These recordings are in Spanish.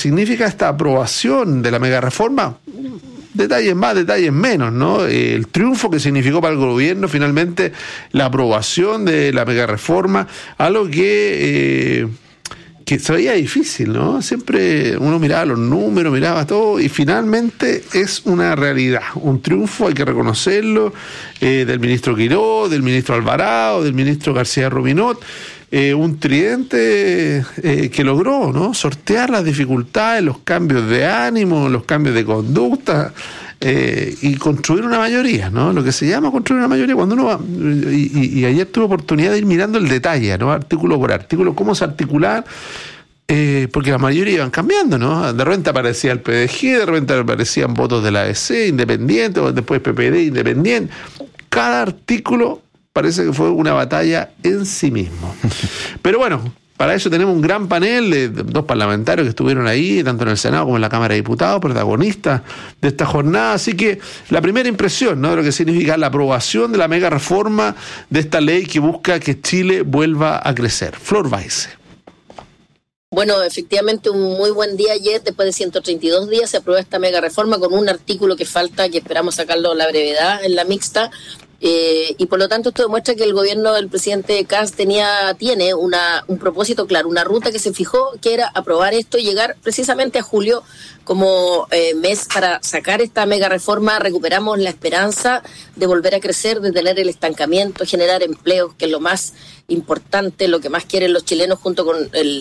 significa esta aprobación de la mega reforma, detalles más, detalles menos, ¿no? El triunfo que significó para el gobierno finalmente la aprobación de la mega reforma, algo que se veía difícil, ¿no? Siempre uno miraba los números, miraba todo, y finalmente es una realidad, un triunfo, hay que reconocerlo, del ministro Quiró, del ministro Alvarado, del ministro García Rovinot, un tridente que logró, ¿no?, sortear las dificultades, los cambios de ánimo, los cambios de conducta, y construir una mayoría, ¿no? Lo que se llama construir una mayoría, cuando uno va, y ayer tuve oportunidad de ir mirando el detalle, ¿no?, artículo por artículo, cómo se articular, porque la mayoría iban cambiando, ¿no? De repente aparecía el PDG, de repente aparecían votos de la ADC, Independiente, después PPD, Independiente. Cada artículo parece que fue una batalla en sí mismo. Pero bueno, para eso tenemos un gran panel de dos parlamentarios que estuvieron ahí, tanto en el Senado como en la Cámara de Diputados, protagonistas de esta jornada. Así que la primera impresión, ¿no?, de lo que significa la aprobación de la mega reforma de esta ley que busca que Chile vuelva a crecer. Flor Baise. Bueno, efectivamente un muy buen día ayer, después de 132 días se aprueba esta mega reforma con un artículo que falta, que esperamos sacarlo a la brevedad en la mixta. Y por lo tanto esto demuestra que el gobierno del presidente Kast tiene un propósito claro, una ruta que se fijó, que era aprobar esto y llegar precisamente a julio como mes para sacar esta mega reforma. Recuperamos la esperanza de volver a crecer, de tener el estancamiento, generar empleos, que es lo más importante, lo que más quieren los chilenos, junto con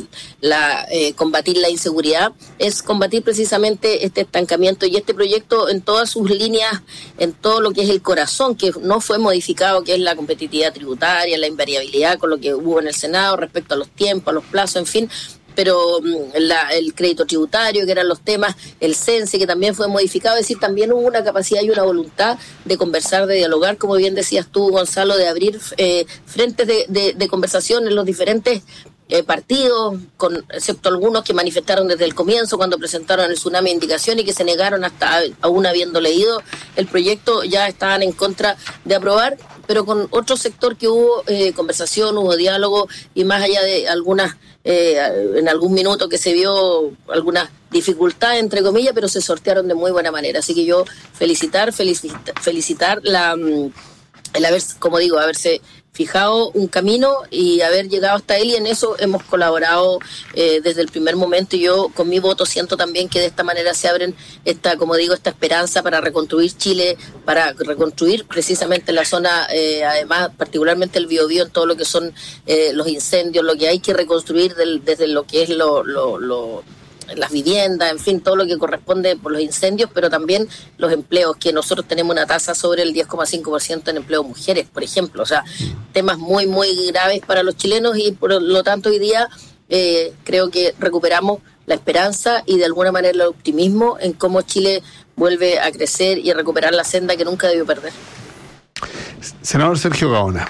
combatir la inseguridad, es combatir precisamente este estancamiento, y este proyecto en todas sus líneas, en todo lo que es el corazón, que no fue modificado, que es la competitividad tributaria, la invariabilidad con lo que hubo en el Senado respecto a los tiempos, a los plazos, en fin, pero el crédito tributario, que eran los temas, el CENSE, que también fue modificado, es decir, también hubo una capacidad y una voluntad de conversar, de dialogar, como bien decías tú, Gonzalo, de abrir frentes de conversación en los diferentes partidos, excepto algunos que manifestaron desde el comienzo cuando presentaron el tsunami de indicación y que se negaron hasta aún habiendo leído el proyecto, ya estaban en contra de aprobar, pero con otro sector que hubo conversación, hubo diálogo, y más allá de algunas en algún minuto que se vio algunas dificultades, entre comillas, pero se sortearon de muy buena manera. Así que yo felicitar el haber, como digo, haberse fijado un camino y haber llegado hasta él, y en eso hemos colaborado desde el primer momento, y yo con mi voto siento también que de esta manera se abren esta esperanza para reconstruir Chile, para reconstruir precisamente la zona, además particularmente el Biobío, en todo lo que son los incendios, lo que hay que reconstruir desde lo que es las viviendas, en fin, todo lo que corresponde por los incendios, pero también los empleos, que nosotros tenemos una tasa sobre el 10,5% en empleo de mujeres, por ejemplo. O sea, temas muy, muy graves para los chilenos, y por lo tanto hoy día creo que recuperamos la esperanza y de alguna manera el optimismo en cómo Chile vuelve a crecer y a recuperar la senda que nunca debió perder. Senador Sergio Gaona.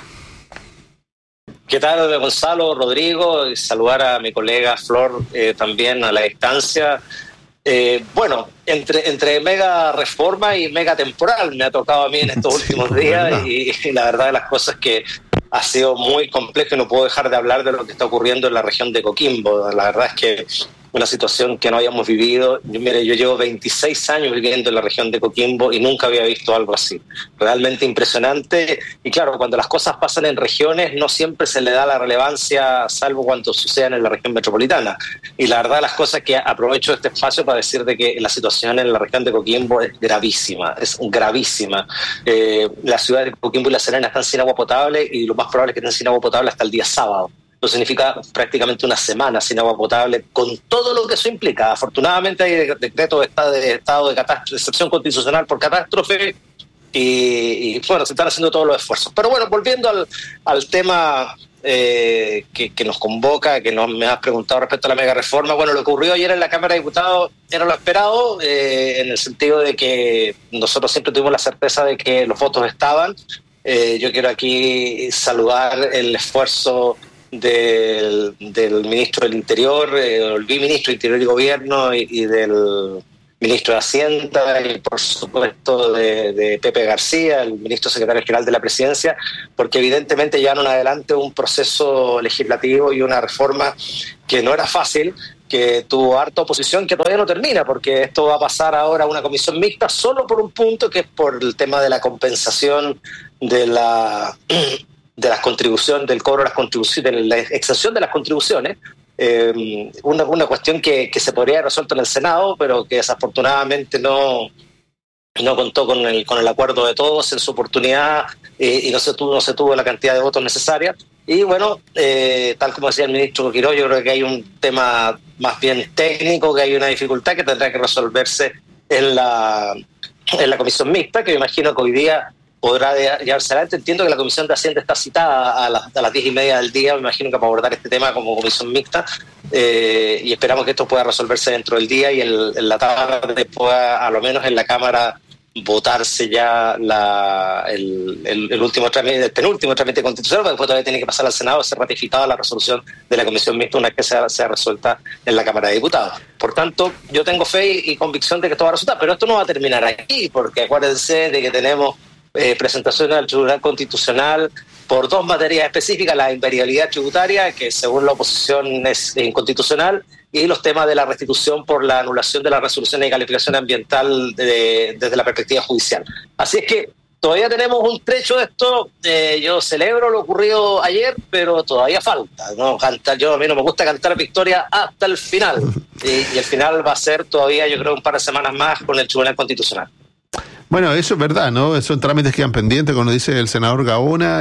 ¿Qué tal, Gonzalo, Rodrigo? Y saludar a mi colega Flor también a la distancia. Bueno, entre mega reforma y mega temporal me ha tocado a mí en estos últimos días, y la verdad de las cosas que ha sido muy complejo, y no puedo dejar de hablar de lo que está ocurriendo en la región de Coquimbo. La verdad es que una situación que no habíamos vivido. Yo llevo 26 años viviendo en la región de Coquimbo y nunca había visto algo así. Realmente impresionante. Y claro, cuando las cosas pasan en regiones no siempre se le da la relevancia, salvo cuando suceden en la región metropolitana. Y la verdad, las cosas que aprovecho este espacio para decir de que la situación en la región de Coquimbo es gravísima, es gravísima. Las ciudades de Coquimbo y La Serena están sin agua potable, y lo más probable es que estén sin agua potable hasta el día sábado. Eso significa prácticamente una semana sin agua potable, con todo lo que eso implica. Afortunadamente hay decreto de estado de excepción constitucional por catástrofe, y bueno, se están haciendo todos los esfuerzos. Pero bueno, volviendo al tema que nos convoca, que me has preguntado respecto a la mega reforma. Bueno, lo que ocurrió ayer en la Cámara de Diputados era lo esperado, en el sentido de que nosotros siempre tuvimos la certeza de que los votos estaban. Yo quiero aquí saludar el esfuerzo del ministro del Interior, el viceministro de Interior y Gobierno, y del ministro de Hacienda, y por supuesto de Pepe García, el ministro secretario general de la Presidencia, porque evidentemente llevaron adelante un proceso legislativo y una reforma que no era fácil, que tuvo harta oposición, que todavía no termina, porque esto va a pasar ahora a una comisión mixta solo por un punto, que es por el tema de la compensación de las contribuciones, del cobro de las contribuciones, de la exención de las contribuciones. Una cuestión que se podría haber resuelto en el Senado, pero que desafortunadamente no contó con el acuerdo de todos en su oportunidad, y no se tuvo la cantidad de votos necesarias. Y bueno, tal como decía el ministro Quirós, yo creo que hay un tema más bien técnico, que hay una dificultad que tendrá que resolverse en la comisión mixta, que me imagino que hoy día podrá llevarse adelante. Entiendo que la Comisión de Hacienda está citada a las 10:30 del día, me imagino que para abordar este tema como comisión mixta, y esperamos que esto pueda resolverse dentro del día y en la tarde pueda, a lo menos en la Cámara, votarse ya el último trámite, el penúltimo trámite constitucional, porque después todavía tiene que pasar al Senado, ser ratificada la resolución de la comisión mixta una vez que sea resuelta en la Cámara de Diputados. Por tanto, yo tengo fe y convicción de que esto va a resultar, pero esto no va a terminar aquí, porque acuérdense de que tenemos presentaciones al Tribunal Constitucional por dos materias específicas: la invariabilidad tributaria, que según la oposición es inconstitucional, y los temas de la restitución por la anulación de las resoluciones de calificación ambiental desde la perspectiva judicial. Así es que todavía tenemos un trecho de esto. Yo celebro lo ocurrido ayer, pero todavía falta, ¿no? A mí no me gusta cantar victoria hasta el final, y el final va a ser todavía, yo creo, un par de semanas más con el Tribunal Constitucional. Bueno, eso es verdad, ¿no? Son trámites que quedan pendientes, como dice el senador Gaona.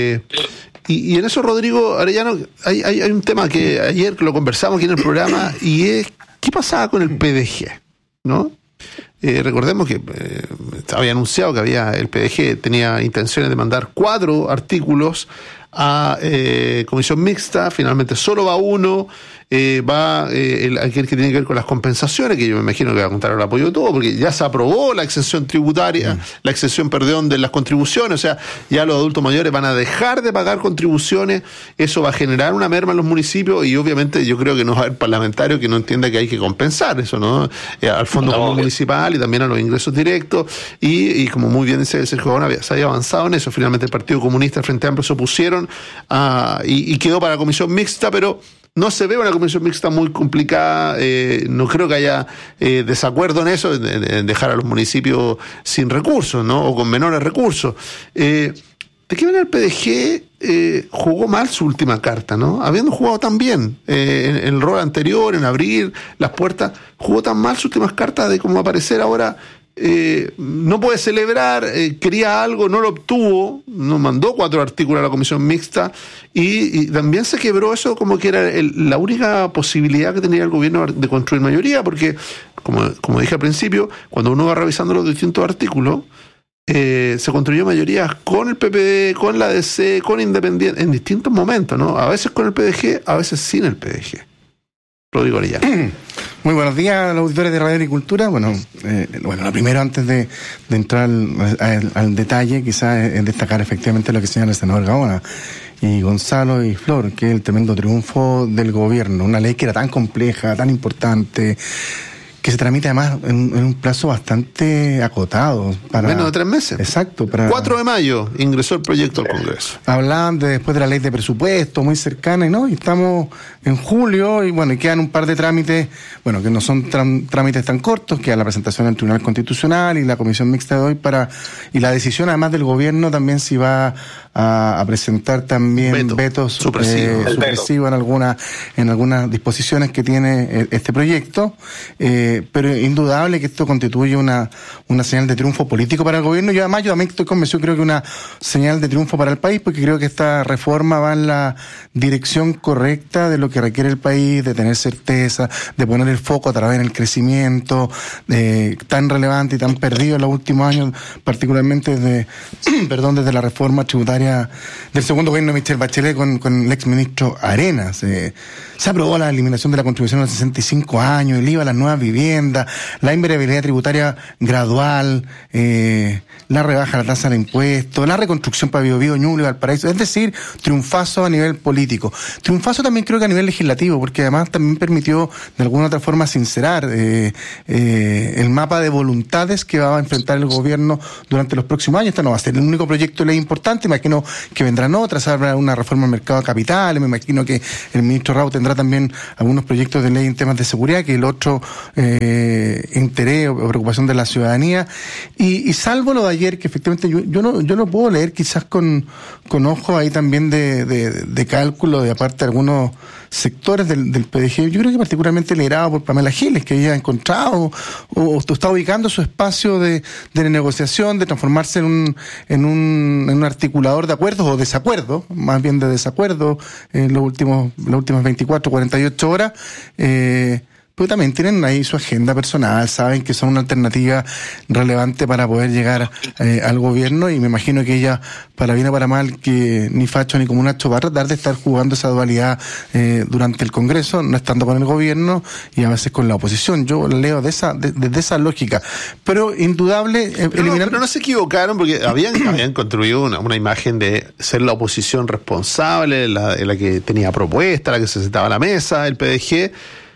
Y en eso, Rodrigo Arellano, hay un tema que ayer lo conversamos aquí en el programa, y es ¿qué pasaba con el PDG? ¿No? Recordemos que había anunciado que el PDG tenía intenciones de mandar 4 artículos a comisión mixta. Finalmente solo va uno. Aquel que tiene que ver con las compensaciones, que yo me imagino que va a contar el apoyo de todo, porque ya se aprobó la exención tributaria, la exención, de las contribuciones. O sea, ya los adultos mayores van a dejar de pagar contribuciones. Eso va a generar una merma en los municipios, y obviamente yo creo que no va a haber parlamentario que no entienda que hay que compensar eso, ¿no? Al fondo común municipal y también a los ingresos directos, y como muy bien dice Sergio Gaona, se había avanzado en eso. Finalmente el Partido Comunista, el Frente Amplio, se opusieron y quedó para la comisión mixta, pero no se ve una comisión mixta muy complicada. No creo que haya desacuerdo en eso, en dejar a los municipios sin recursos, ¿no? O con menores recursos. ¿De qué manera el PDG jugó mal su última carta, ¿no? Habiendo jugado tan bien en el rol anterior, en abrir las puertas, jugó tan mal sus últimas cartas de como aparecer ahora. No puede celebrar, quería algo, no lo obtuvo, nos mandó 4 artículos a la comisión mixta, y también se quebró eso como que era la única posibilidad que tenía el gobierno de construir mayoría, porque como dije al principio, cuando uno va revisando los distintos artículos, se construyó mayorías con el PPD, con la DC, con Independiente, en distintos momentos, ¿no? A veces con el PDG, a veces sin el PDG. Rodrigo Arellano. Muy buenos días a los auditores de Radio Agricultura. Bueno, lo primero, antes de entrar al detalle, quizás es destacar efectivamente lo que señala el senador Gaona y Gonzalo y Flor, que es el tremendo triunfo del gobierno. Una ley que era tan compleja, tan importante, que se tramita además en un plazo bastante acotado. Menos de 3 meses. Exacto. 4 de mayo ingresó el proyecto al Congreso. Hablaban después de la ley de presupuesto, muy cercana, y estamos en julio, y quedan un par de trámites, que no son trámites tan cortos, que a la presentación del Tribunal Constitucional y la comisión mixta de hoy y la decisión además del gobierno también si va a presentar también vetos supresivos en algunas disposiciones que tiene este proyecto, pero indudable que esto constituye una señal de triunfo político para el gobierno. Yo también estoy convencido, creo que una señal de triunfo para el país, porque creo que esta reforma va en la dirección correcta de lo que requiere el país, de tener certeza, de poner el foco a través del crecimiento tan relevante y tan perdido en los últimos años, particularmente desde la reforma tributaria del segundo gobierno de Michelle Bachelet con el exministro Arenas. Se aprobó la eliminación de la contribución a los 65 años, el IVA a las nuevas viviendas. vivienda, la invariabilidad tributaria gradual, la rebaja de la tasa de impuestos, la reconstrucción para Biobío, Ñuble, Valparaíso, es decir, triunfazo a nivel político. Triunfazo también creo que a nivel legislativo, porque además también permitió de alguna otra forma sincerar el mapa de voluntades que va a enfrentar el gobierno durante los próximos años. Este no va a ser el único proyecto de ley importante, imagino que vendrán otras, habrá una reforma al mercado de capitales, me imagino que el ministro Rao tendrá también algunos proyectos de ley en temas de seguridad, que el otro interés o preocupación de la ciudadanía, y salvo lo de ayer, que efectivamente yo no puedo leer quizás con ojo ahí también de cálculo de aparte de algunos sectores del PDG, yo creo que particularmente liderado por Pamela Giles, que ella ha encontrado o está ubicando su espacio de negociación, de transformarse en un articulador de acuerdos o desacuerdos, más bien de desacuerdos en las últimas 24, 48 horas, pero también tienen ahí su agenda personal, saben que son una alternativa relevante para poder llegar al gobierno, y me imagino que ella, para bien o para mal, que ni facho ni comunacho, va a tratar de estar jugando esa dualidad durante el Congreso, no estando con el gobierno y a veces con la oposición. Yo la leo desde esa lógica, pero indudable pero no se equivocaron, porque habían construido una imagen de ser la oposición responsable, la que tenía propuesta, la que se sentaba a la mesa, el PDG.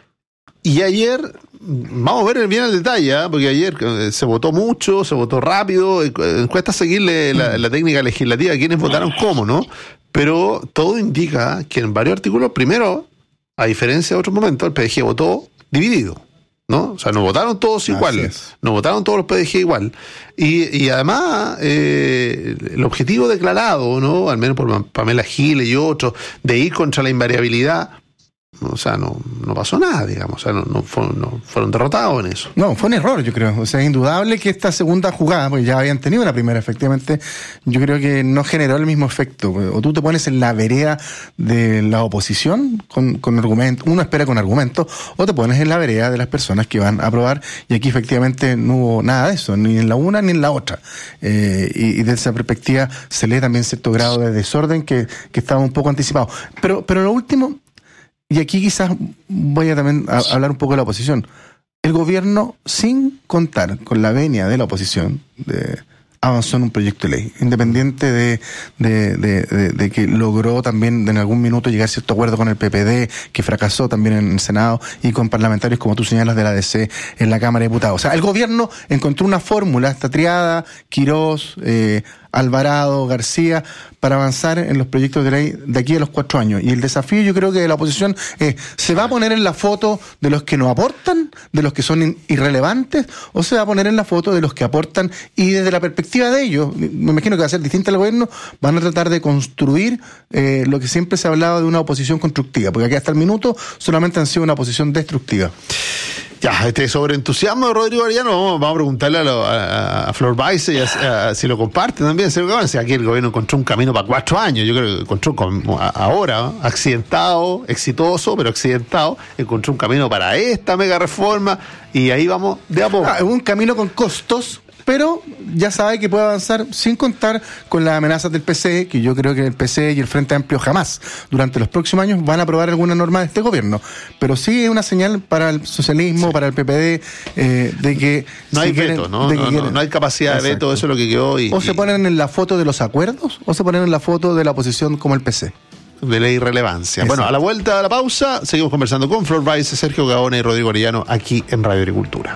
Y ayer, vamos a ver bien el detalle, porque ayer se votó mucho, se votó rápido, cuesta seguirle la técnica legislativa a quienes votaron cómo, ¿no? Pero todo indica que en varios artículos, primero, a diferencia de otros momentos, el PDG votó dividido, ¿no? O sea, no votaron todos igual, no votaron todos los PDG igual. Y además, el objetivo declarado, ¿no? Al menos por Pamela Giles y otros, de ir contra la invariabilidad, o sea, no pasó nada, digamos, o sea, no fueron derrotados en eso. No, fue un error, yo creo. O sea, es indudable que esta segunda jugada, porque ya habían tenido la primera, efectivamente, yo creo que no generó el mismo efecto. O tú te pones en la vereda de la oposición con argumentos, uno espera con argumentos, o te pones en la vereda de las personas que van a aprobar, y aquí efectivamente no hubo nada de eso, ni en la una ni en la otra. Y desde esa perspectiva se lee también cierto grado de desorden que estaba un poco anticipado. Pero lo último, y aquí quizás voy a también hablar un poco de la oposición. El gobierno, sin contar con la venia de la oposición, avanzó en un proyecto de ley, independiente de que logró también en algún minuto llegar a cierto acuerdo con el PPD, que fracasó también en el Senado, y con parlamentarios, como tú señalas, de la DC en la Cámara de Diputados. O sea, el gobierno encontró una fórmula, esta triada, Quirós, Alvarado, García, para avanzar en los proyectos de ley de aquí a los 4 años. Y el desafío, yo creo que de la oposición es, ¿se va a poner en la foto de los que no aportan, de los que son irrelevantes, o se va a poner en la foto de los que aportan? Y desde la perspectiva de ellos, me imagino que va a ser distinta al gobierno, van a tratar de construir lo que siempre se ha hablado de una oposición constructiva, porque aquí hasta el minuto solamente han sido una oposición destructiva. Ya, sobreentusiasmo de Rodrigo Arellano, vamos a preguntarle a Flor Baise si lo comparte también. Si aquí el gobierno encontró un camino para 4 años, yo creo que encontró ahora, accidentado, exitoso, pero accidentado, encontró un camino para esta mega reforma, y ahí vamos de a poco. Un camino con costos, pero ya sabe que puede avanzar sin contar con las amenazas del PCE, que yo creo que el PCE y el Frente Amplio jamás durante los próximos años van a aprobar alguna norma de este gobierno. Pero sí es una señal para el socialismo, para el PPD, de que no hay veto, no hay capacidad de veto, eso es lo que quedó. O se ponen en la foto de los acuerdos, o se ponen en la foto de la oposición como el PC. De la irrelevancia. Exacto. Bueno, a la vuelta de la pausa, seguimos conversando con Flor Baise, Sergio Gaona y Rodrigo Arellano aquí en Radio Agricultura.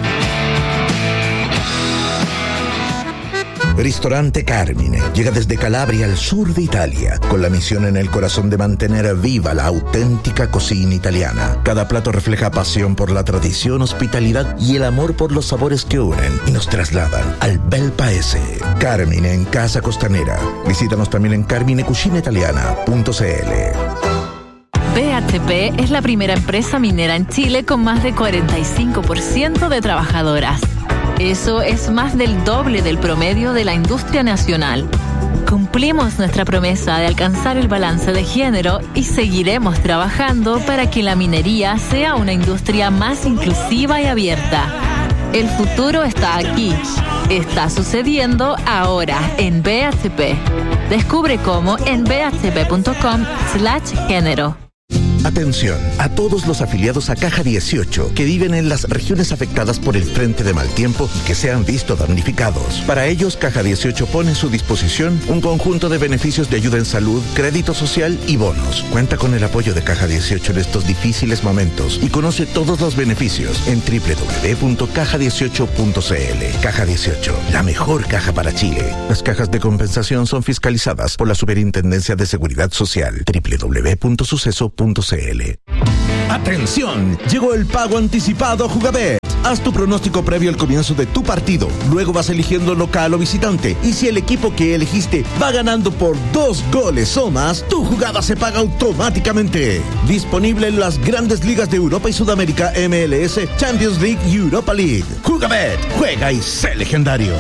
Ristorante Carmine llega desde Calabria al sur de Italia, con la misión en el corazón de mantener viva la auténtica cocina italiana. Cada plato refleja pasión por la tradición, hospitalidad y el amor por los sabores que unen y nos trasladan al bel paese. Carmine en Casa Costanera. Visítanos también en carminecucinaitaliana.cl. BHP es la primera empresa minera en Chile con más de 45% de trabajadoras. Eso es más del doble del promedio de la industria nacional. Cumplimos nuestra promesa de alcanzar el balance de género y seguiremos trabajando para que la minería sea una industria más inclusiva y abierta. El futuro está aquí. Está sucediendo ahora en BHP. Descubre cómo en bhp.com/género. Atención a todos los afiliados a Caja 18 que viven en las regiones afectadas por el frente de mal tiempo y que se han visto damnificados. Para ellos, Caja 18 pone a su disposición un conjunto de beneficios de ayuda en salud, crédito social y bonos. Cuenta con el apoyo de Caja 18 en estos difíciles momentos y conoce todos los beneficios en www.caja18.cl. Caja 18, la mejor caja para Chile. Las cajas de compensación son fiscalizadas por la Superintendencia de Seguridad Social. www.suceso.cl. ¡Atención! Llegó el pago anticipado a Jugabet. Haz tu pronóstico previo al comienzo de tu partido. Luego vas eligiendo local o visitante. Y si el equipo que elegiste va ganando por 2 goles o más, tu jugada se paga automáticamente. Disponible en las grandes ligas de Europa y Sudamérica, MLS, Champions League y Europa League. Jugabet, juega y sé legendario.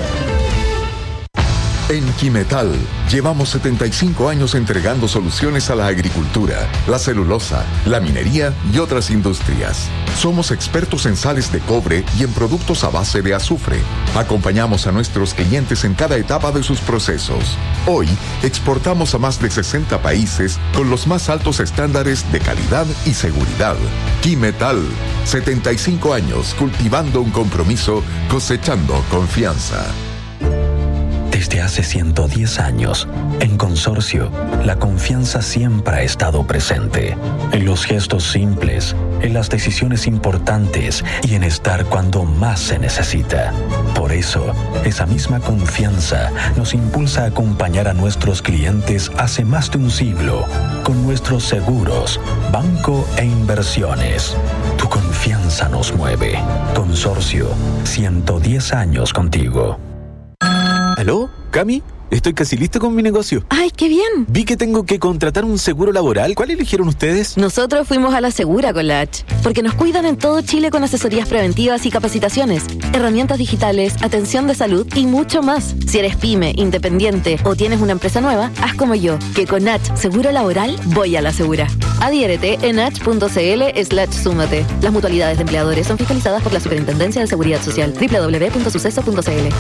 En Quimetal llevamos 75 años entregando soluciones a la agricultura, la celulosa, la minería y otras industrias. Somos expertos en sales de cobre y en productos a base de azufre. Acompañamos a nuestros clientes en cada etapa de sus procesos. Hoy exportamos a más de 60 países con los más altos estándares de calidad y seguridad. Quimetal, 75 años cultivando un compromiso, cosechando confianza. Desde hace 110 años, en Consorcio, la confianza siempre ha estado presente. En los gestos simples, en las decisiones importantes y en estar cuando más se necesita. Por eso, esa misma confianza nos impulsa a acompañar a nuestros clientes hace más de un siglo con nuestros seguros, banco e inversiones. Tu confianza nos mueve. Consorcio, 110 años contigo. ¿Aló? ¿Cami? Estoy casi listo con mi negocio. ¡Ay, qué bien! Vi que tengo que contratar un seguro laboral. ¿Cuál eligieron ustedes? Nosotros fuimos a la Segura con la H, porque nos cuidan en todo Chile con asesorías preventivas y capacitaciones, herramientas digitales, atención de salud y mucho más. Si eres pyme, independiente o tienes una empresa nueva, haz como yo, que con H Seguro Laboral voy a la Segura. Adhiérete en h.cl/súmate. Las mutualidades de empleadores son fiscalizadas por la Superintendencia de Seguridad Social. www.suceso.cl.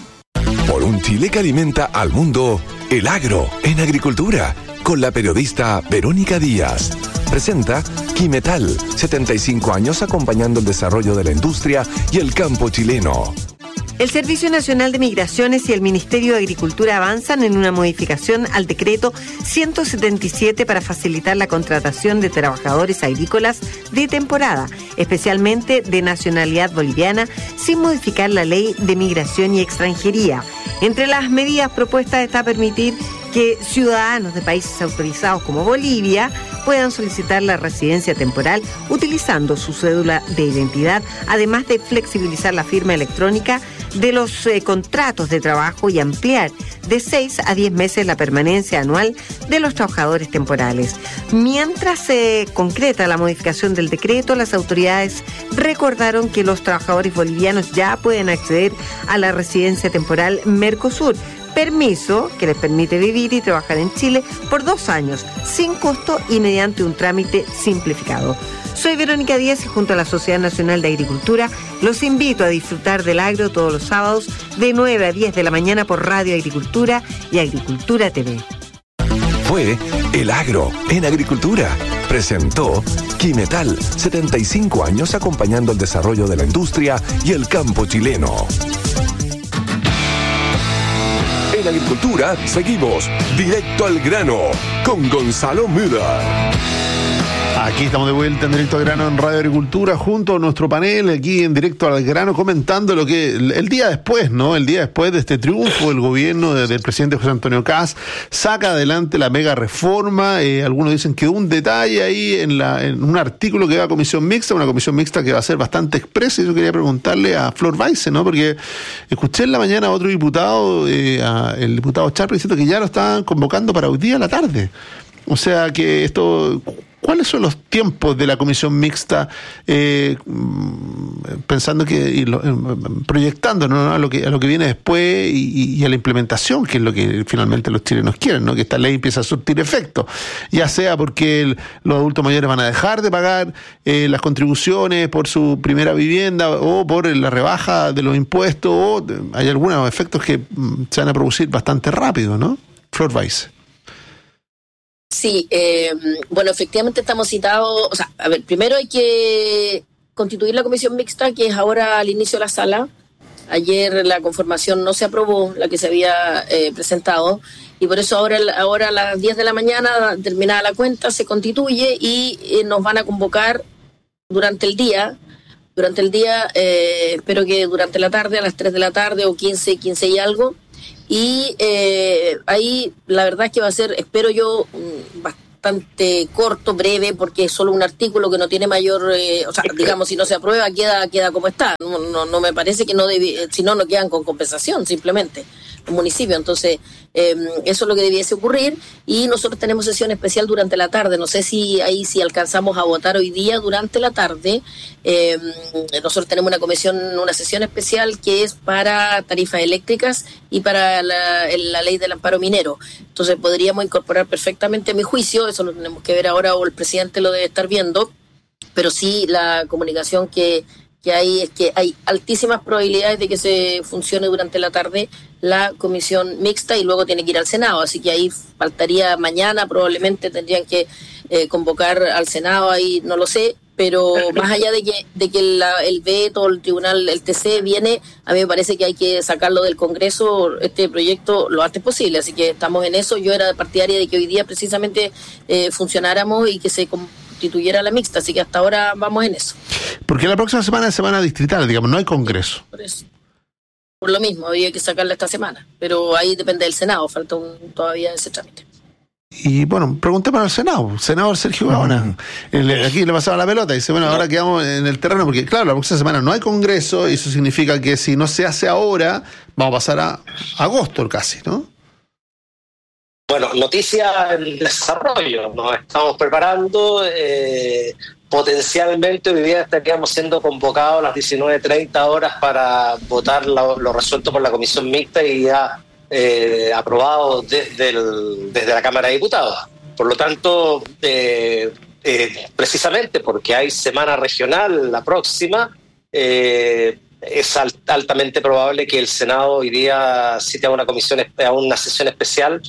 Por un Chile que alimenta al mundo, el agro en agricultura, con la periodista Verónica Díaz. Presenta Quimetal, 75 años acompañando el desarrollo de la industria y el campo chileno. El Servicio Nacional de Migraciones y el Ministerio de Agricultura avanzan en una modificación al decreto 177 para facilitar la contratación de trabajadores agrícolas de temporada, especialmente de nacionalidad boliviana, sin modificar la Ley de Migración y Extranjería. Entre las medidas propuestas está permitir que ciudadanos de países autorizados como Bolivia puedan solicitar la residencia temporal utilizando su cédula de identidad, además de flexibilizar la firma electrónica de los contratos de trabajo y ampliar de 6 a 10 meses la permanencia anual de los trabajadores temporales. Mientras se concreta la modificación del decreto, las autoridades recordaron que los trabajadores bolivianos ya pueden acceder a la residencia temporal Mercosur, permiso que les permite vivir y trabajar en Chile por 2 años, sin costo y mediante un trámite simplificado. Soy Verónica Díaz y junto a la Sociedad Nacional de Agricultura los invito a disfrutar del agro todos los sábados de 9 a 10 de la mañana por Radio Agricultura y Agricultura TV. Fue El Agro en Agricultura. Presentó Quimetal, 75 años acompañando el desarrollo de la industria y el campo chileno. En Agricultura seguimos directo al grano con Gonzalo Müller. Aquí estamos de vuelta en Directo al Grano en Radio Agricultura junto a nuestro panel aquí en Directo al Grano comentando lo que el día después, ¿no? El día después de este triunfo del gobierno del presidente José Antonio Kast saca adelante la mega reforma. Algunos dicen que un detalle ahí en un artículo que va a comisión mixta, una comisión mixta que va a ser bastante expresa. Y yo quería preguntarle a Flor Weisse, ¿no? Porque escuché en la mañana a otro diputado, el diputado Charpe, diciendo que ya lo estaban convocando para hoy día a la tarde. O sea que esto... ¿Cuáles son los tiempos de la comisión mixta, pensando que proyectando, ¿no?, a lo que viene después y a la implementación, que es lo que finalmente los chilenos quieren, ¿no? Que esta ley empiece a surtir efecto, ya sea porque los adultos mayores van a dejar de pagar las contribuciones por su primera vivienda o por la rebaja de los impuestos, o hay algunos efectos que se van a producir bastante rápido, ¿no? Flor Weisse. Sí, bueno, efectivamente estamos citados, o sea, a ver, primero hay que constituir la comisión mixta, que es ahora al inicio de la sala. Ayer la conformación no se aprobó, la que se había presentado, y por eso ahora a las 10 de la mañana, terminada la cuenta, se constituye y nos van a convocar durante el día, espero que durante la tarde, a las 3 de la tarde o 15 y algo, y ahí la verdad es que va a ser, espero yo, bastante corto, breve, porque es solo un artículo que no tiene mayor, o sea, digamos, si no se aprueba queda como está. No me parece que si no quedan con compensación, simplemente los municipios. Entonces, eso es lo que debiese ocurrir, y nosotros tenemos sesión especial durante la tarde. No sé si alcanzamos a votar hoy día durante la tarde. Nosotros tenemos una sesión especial que es para tarifas eléctricas y para la ley del amparo minero. Entonces podríamos incorporar perfectamente, a mi juicio, eso lo tenemos que ver ahora, o el presidente lo debe estar viendo, pero sí la comunicación que hay es que hay altísimas probabilidades de que se funcione durante la tarde la comisión mixta, y luego tiene que ir al Senado, así que ahí faltaría mañana, probablemente tendrían que convocar al Senado, ahí no lo sé, pero más allá de que el veto, el tribunal, el TC viene, a mí me parece que hay que sacarlo del Congreso, este proyecto, lo antes posible, así que estamos en eso. Yo era partidaria de que hoy día precisamente funcionáramos y que se constituyera la mixta, así que hasta ahora vamos en eso. Porque la próxima semana es semana distrital, digamos, no hay Congreso. Por eso. Por lo mismo, había que sacarla esta semana, pero ahí depende del Senado, falta todavía ese trámite. Y bueno, preguntemos al senador Sergio Gaona. Aquí le pasaba la pelota y dice, bueno, ahora quedamos en el terreno, porque claro, la próxima semana no hay Congreso, y eso significa que si no se hace ahora, vamos a pasar a agosto casi, ¿no? Bueno, noticia en desarrollo, nos estamos preparando, potencialmente hoy día estaríamos siendo convocados a las 19:30 horas para votar lo resuelto por la comisión mixta y ya aprobado desde la Cámara de Diputados. Por lo tanto, precisamente porque hay semana regional la próxima, es altamente probable que el Senado hoy día cite a una sesión especial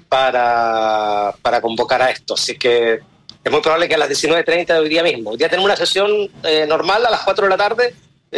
para convocar a esto. Así que es muy probable que a las 19:30 de hoy día mismo. Hoy día tenemos una sesión normal a las 4 de la tarde,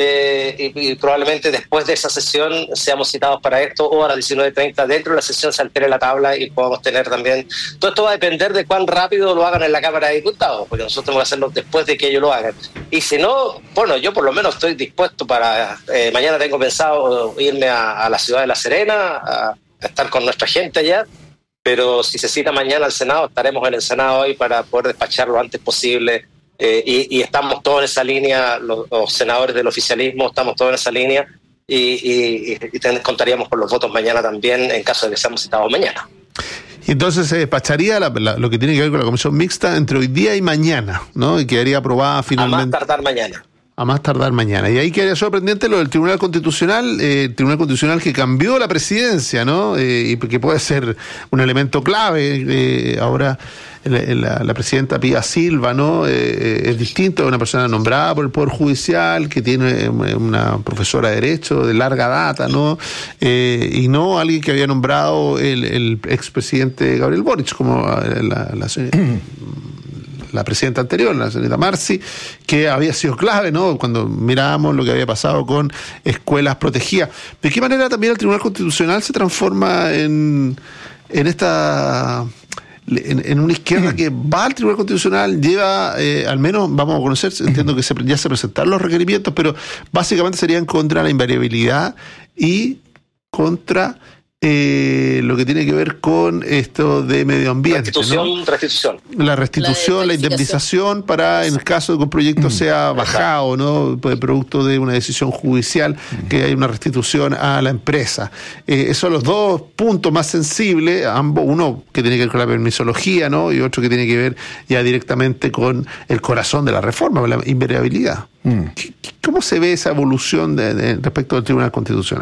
y probablemente después de esa sesión seamos citados para esto, o a las 19:30 dentro de la sesión se altere la tabla y podamos tener también... Todo esto va a depender de cuán rápido lo hagan en la Cámara de Diputados, porque nosotros tenemos que hacerlo después de que ellos lo hagan. Y si no, bueno, yo por lo menos estoy dispuesto para... mañana tengo pensado irme a la ciudad de La Serena, a estar con nuestra gente allá, pero si se cita mañana al Senado, estaremos en el Senado hoy para poder despachar lo antes posible. Y estamos todos en esa línea, los senadores del oficialismo estamos todos en esa línea, y contaríamos con los votos mañana también en caso de que seamos citados mañana. Y entonces se despacharía lo que tiene que ver con la comisión mixta entre hoy día y mañana, ¿no? Y quedaría aprobada finalmente. A más tardar mañana. A más tardar mañana. Y ahí quedaría sorprendente lo del Tribunal Constitucional, que cambió la presidencia, ¿no? Y que puede ser un elemento clave. Ahora la presidenta Pía Silva, ¿no? Es distinto, es una persona nombrada por el Poder Judicial, que tiene una profesora de Derecho de larga data, ¿no? Y no alguien que había nombrado el expresidente Gabriel Boric, como la presidenta anterior, la señorita Marci, que había sido clave, ¿no? Cuando mirábamos lo que había pasado con escuelas protegidas. ¿De qué manera también el Tribunal Constitucional se transforma en una izquierda que va al Tribunal Constitucional, lleva, al menos vamos a conocer, entiendo que ya se presentaron los requerimientos, pero básicamente serían contra la invariabilidad y contra lo que tiene que ver con esto de medio ambiente, restitución. La restitución, la indemnización para, en el caso de que un proyecto sea bajado, ¿no? Producto de una decisión judicial, que hay una restitución a la empresa. Esos son los dos puntos más sensibles, ambos, uno que tiene que ver con la permisología, ¿no? Y otro que tiene que ver ya directamente con el corazón de la reforma, la invariabilidad. ¿Cómo se ve esa evolución respecto al Tribunal Constitucional?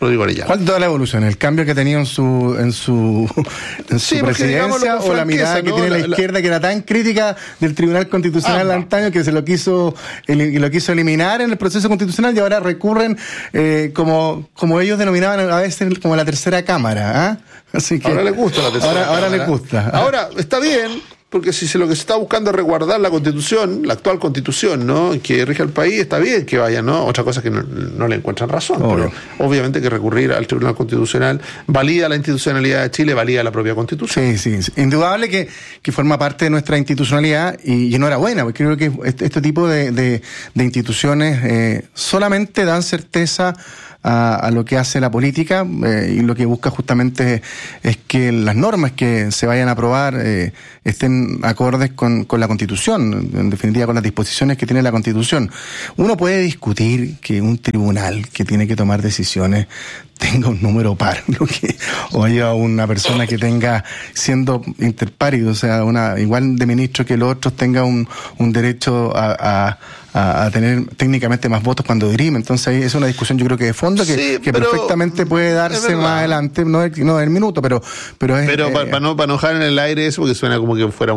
Rodrigo Arellano. ¿Cuál toda la evolución? ¿El cambio que ha tenido en su presidencia o la mirada que tiene la izquierda, que era tan crítica del Tribunal Constitucional antaño, que se lo quiso eliminar en el proceso constitucional, y ahora recurren como ellos denominaban a veces como la tercera cámara? ¿Ah? Así que ahora les gusta la tercera cámara. Ahora les gusta. Ahora, está bien, porque si lo que se está buscando es resguardar la Constitución, la actual Constitución, ¿no?, que rige el país, está bien que vaya, ¿no? Otra cosa es que no le encuentran razón, pero obviamente que recurrir al Tribunal Constitucional valida la institucionalidad de Chile, valida la propia Constitución. Sí. Indudable que forma parte de nuestra institucionalidad, y enhorabuena, porque creo que este tipo de instituciones solamente dan certeza a lo que hace la política, y lo que busca justamente es que las normas que se vayan a aprobar estén acordes con la Constitución, en definitiva con las disposiciones que tiene la Constitución. Uno puede discutir que un tribunal que tiene que tomar decisiones tenga un número par, o haya una persona que tenga, siendo interpárido, o sea, igual de ministro que los otros, tenga un derecho a tener técnicamente más votos cuando dirime. Entonces ahí es una discusión, yo creo que de fondo, que perfectamente puede darse más adelante, no el minuto, pero para no dejar en el aire eso, porque suena como que fuera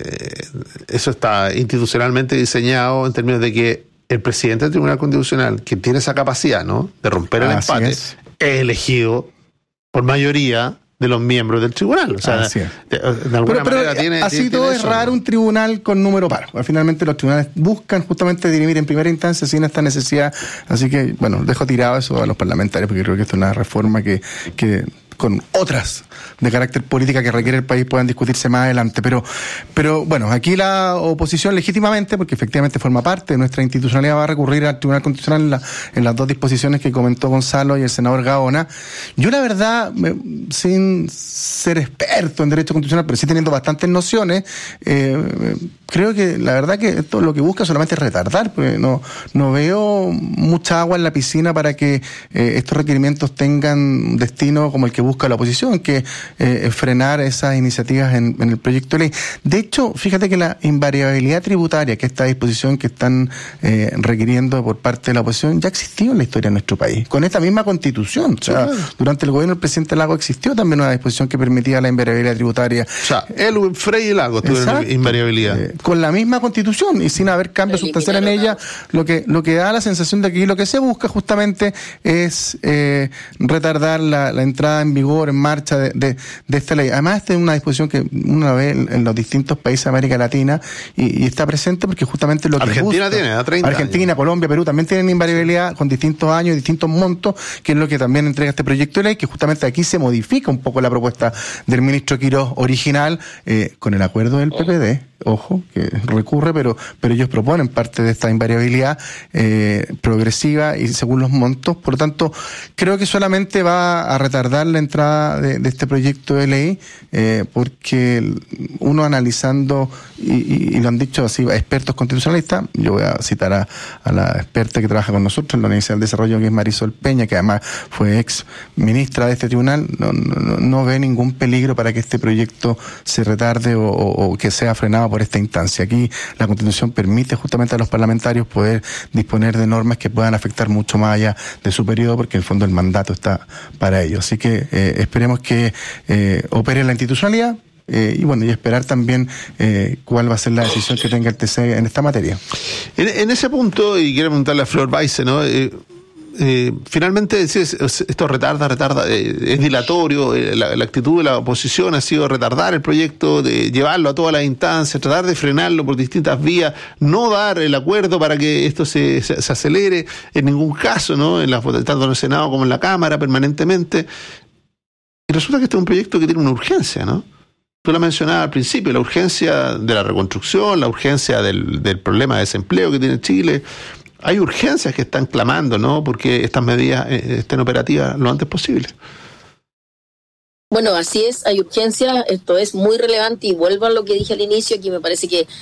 eso está institucionalmente diseñado en términos de que el presidente del Tribunal Constitucional, que tiene esa capacidad, ¿no?, de romper el empate, es elegido por mayoría de los miembros del tribunal. O sea, de alguna manera tiene. Así tiene todo eso, es raro, ¿no?, un tribunal con número par. Finalmente los tribunales buscan justamente dirimir en primera instancia sin esta necesidad. Así que, bueno, dejo tirado eso a los parlamentarios, porque creo que esto es una reforma que con otras de carácter política que requiere el país puedan discutirse más adelante. Pero bueno, aquí la oposición legítimamente, porque efectivamente forma parte de nuestra institucionalidad, va a recurrir al Tribunal Constitucional en las dos disposiciones que comentó Gonzalo y el senador Gaona. Yo la verdad, sin ser experto en derecho constitucional, pero sí teniendo bastantes nociones, creo que la verdad que esto lo que busca solamente es retardar, porque no veo mucha agua en la piscina para que estos requerimientos tengan un destino como el que busca la oposición, que frenar esas iniciativas en el proyecto de ley. De hecho, fíjate que la invariabilidad tributaria, que esta disposición que están requiriendo por parte de la oposición, ya existió en la historia de nuestro país, con esta misma Constitución. O sea, durante el gobierno del presidente Lagos existió también una disposición que permitía la invariabilidad tributaria. O sea, Elwin Frey y Lagos tuvieron invariabilidad. Con la misma Constitución y sin haber cambios sustanciales en ella, lo que da la sensación de que lo que se busca justamente es retardar la entrada en vigor, en marcha de esta ley. Además, esta es una disposición que uno ve en los distintos países de América Latina y está presente porque justamente lo que Argentina busca, tiene a 30 Argentina, años. Colombia, Perú también tienen invariabilidad con distintos años, distintos montos, que es lo que también entrega este proyecto de ley, que justamente aquí se modifica un poco la propuesta del ministro Quirós original, con el acuerdo del PPD. Ojo, que recurre, pero ellos proponen parte de esta invariabilidad progresiva y según los montos. Por lo tanto, creo que solamente va a retardar la entrada de este proyecto de ley, porque uno analizando, y lo han dicho así expertos constitucionalistas, yo voy a citar a la experta que trabaja con nosotros en la Universidad del Desarrollo, que es Marisol Peña, que además fue ex ministra de este tribunal, no ve ningún peligro para que este proyecto se retarde o que sea frenado por esta instancia. Aquí la Constitución permite justamente a los parlamentarios poder disponer de normas que puedan afectar mucho más allá de su periodo, porque en el fondo el mandato está para ello. Así que esperemos que opere la institucionalidad y esperar también cuál va a ser la decisión que tenga el TC en esta materia. En ese punto, y quiero preguntarle a Flor Weisse, ¿no? Finalmente, esto retarda, es dilatorio, la actitud de la oposición ha sido retardar el proyecto, de llevarlo a todas las instancias, tratar de frenarlo por distintas vías, no dar el acuerdo para que esto se acelere en ningún caso, ¿no? Tanto en el Senado como en la Cámara, permanentemente. Y resulta que este es un proyecto que tiene una urgencia, ¿no? Tú la mencionabas al principio, la urgencia de la reconstrucción, la urgencia del problema de desempleo que tiene Chile. Hay urgencias que están clamando, ¿no?, porque estas medidas estén operativas lo antes posible. Bueno, así es, hay urgencia, esto es muy relevante y vuelvo a lo que dije al inicio, aquí me parece que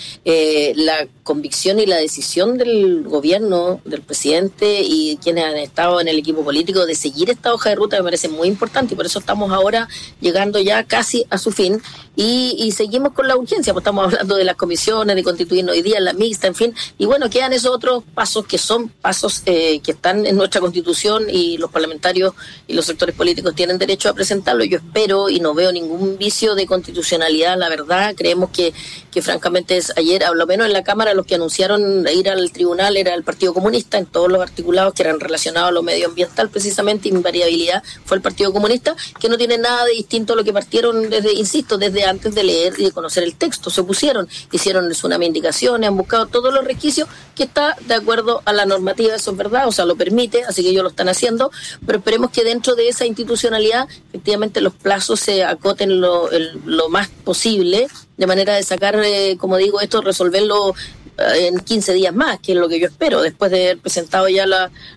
la convicción y la decisión del gobierno, del presidente y quienes han estado en el equipo político de seguir esta hoja de ruta me parece muy importante y por eso estamos ahora llegando ya casi a su fin y seguimos con la urgencia, pues estamos hablando de las comisiones, de constituirnos hoy día en la mixta, en fin, y bueno, quedan esos otros pasos que son pasos que están en nuestra Constitución y los parlamentarios y los sectores políticos tienen derecho a presentarlo. Yo espero y no veo ningún vicio de constitucionalidad, la verdad, creemos que francamente es ayer, a lo menos en la Cámara, los que anunciaron ir al tribunal era el Partido Comunista, en todos los articulados que eran relacionados a lo medioambiental precisamente, invariabilidad fue el Partido Comunista, que no tiene nada de distinto a lo que partieron desde, insisto, desde antes de leer y de conocer el texto, se opusieron, hicieron el tsunami indicaciones, han buscado todos los requisitos que está de acuerdo a la normativa, eso es verdad, o sea, lo permite, así que ellos lo están haciendo, pero esperemos que dentro de esa institucionalidad, efectivamente los plazos se acoten lo más posible, de manera de sacar, como digo, esto, resolverlo en 15 días más, que es lo que yo espero, después de haber presentado ya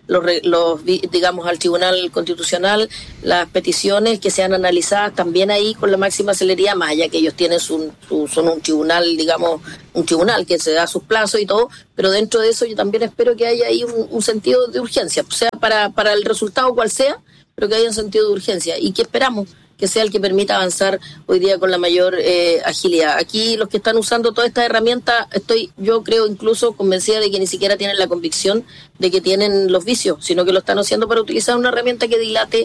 digamos, al Tribunal Constitucional las peticiones que sean analizadas también ahí con la máxima celeridad, más allá que ellos tienen son un tribunal, digamos, un tribunal que se da sus plazos y todo, pero dentro de eso yo también espero que haya ahí un sentido de urgencia, o sea, para el resultado cual sea, pero que haya un sentido de urgencia. ¿Y qué esperamos? Que sea el que permita avanzar hoy día con la mayor agilidad. Aquí los que están usando toda esta herramienta, yo creo incluso convencida de que ni siquiera tienen la convicción de que tienen los vicios, sino que lo están haciendo para utilizar una herramienta que dilate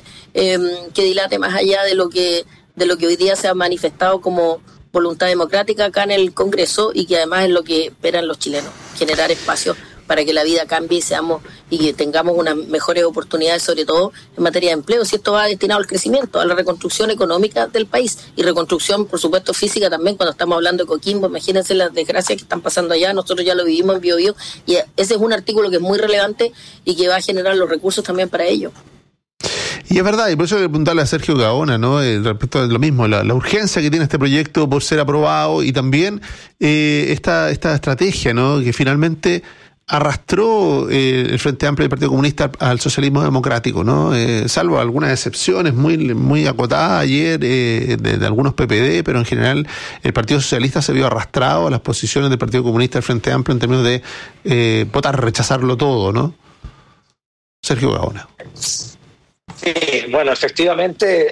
más allá de lo que hoy día se ha manifestado como voluntad democrática acá en el Congreso y que además es lo que esperan los chilenos, generar espacios para que la vida cambie y que tengamos unas mejores oportunidades, sobre todo en materia de empleo, si esto va destinado al crecimiento, a la reconstrucción económica del país y reconstrucción, por supuesto, física también, cuando estamos hablando de Coquimbo, imagínense las desgracias que están pasando allá, nosotros ya lo vivimos en Biobío y ese es un artículo que es muy relevante y que va a generar los recursos también para ello. Y es verdad, y por eso hay que preguntarle a Sergio Gaona, ¿no? Respecto a lo mismo, la urgencia que tiene este proyecto por ser aprobado y también esta estrategia, ¿no? Que finalmente arrastró el Frente Amplio y el Partido Comunista al socialismo democrático, ¿no? Salvo algunas excepciones muy acotadas ayer de algunos PPD, pero en general el Partido Socialista se vio arrastrado a las posiciones del Partido Comunista y del Frente Amplio en términos de votar, rechazarlo todo, ¿no? Sergio Gaona. Sí, bueno, efectivamente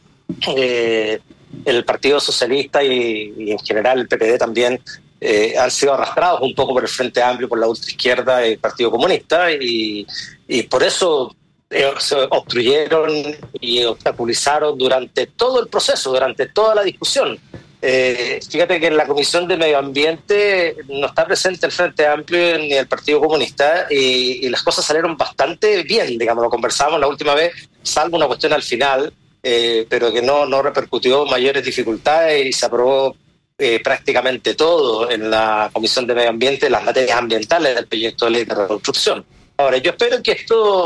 el Partido Socialista y en general el PPD también han sido arrastrados un poco por el Frente Amplio, por la ultraizquierda y el Partido Comunista y por eso se obstruyeron y obstaculizaron durante todo el proceso, durante toda la discusión. Fíjate que en la Comisión de Medio Ambiente no está presente el Frente Amplio ni el Partido Comunista y las cosas salieron bastante bien, digamos, lo conversamos la última vez, salvo una cuestión al final, pero que no repercutió mayores dificultades y se aprobó prácticamente todo en la Comisión de Medio Ambiente, las materias ambientales del proyecto de ley de reconstrucción. Ahora, yo espero que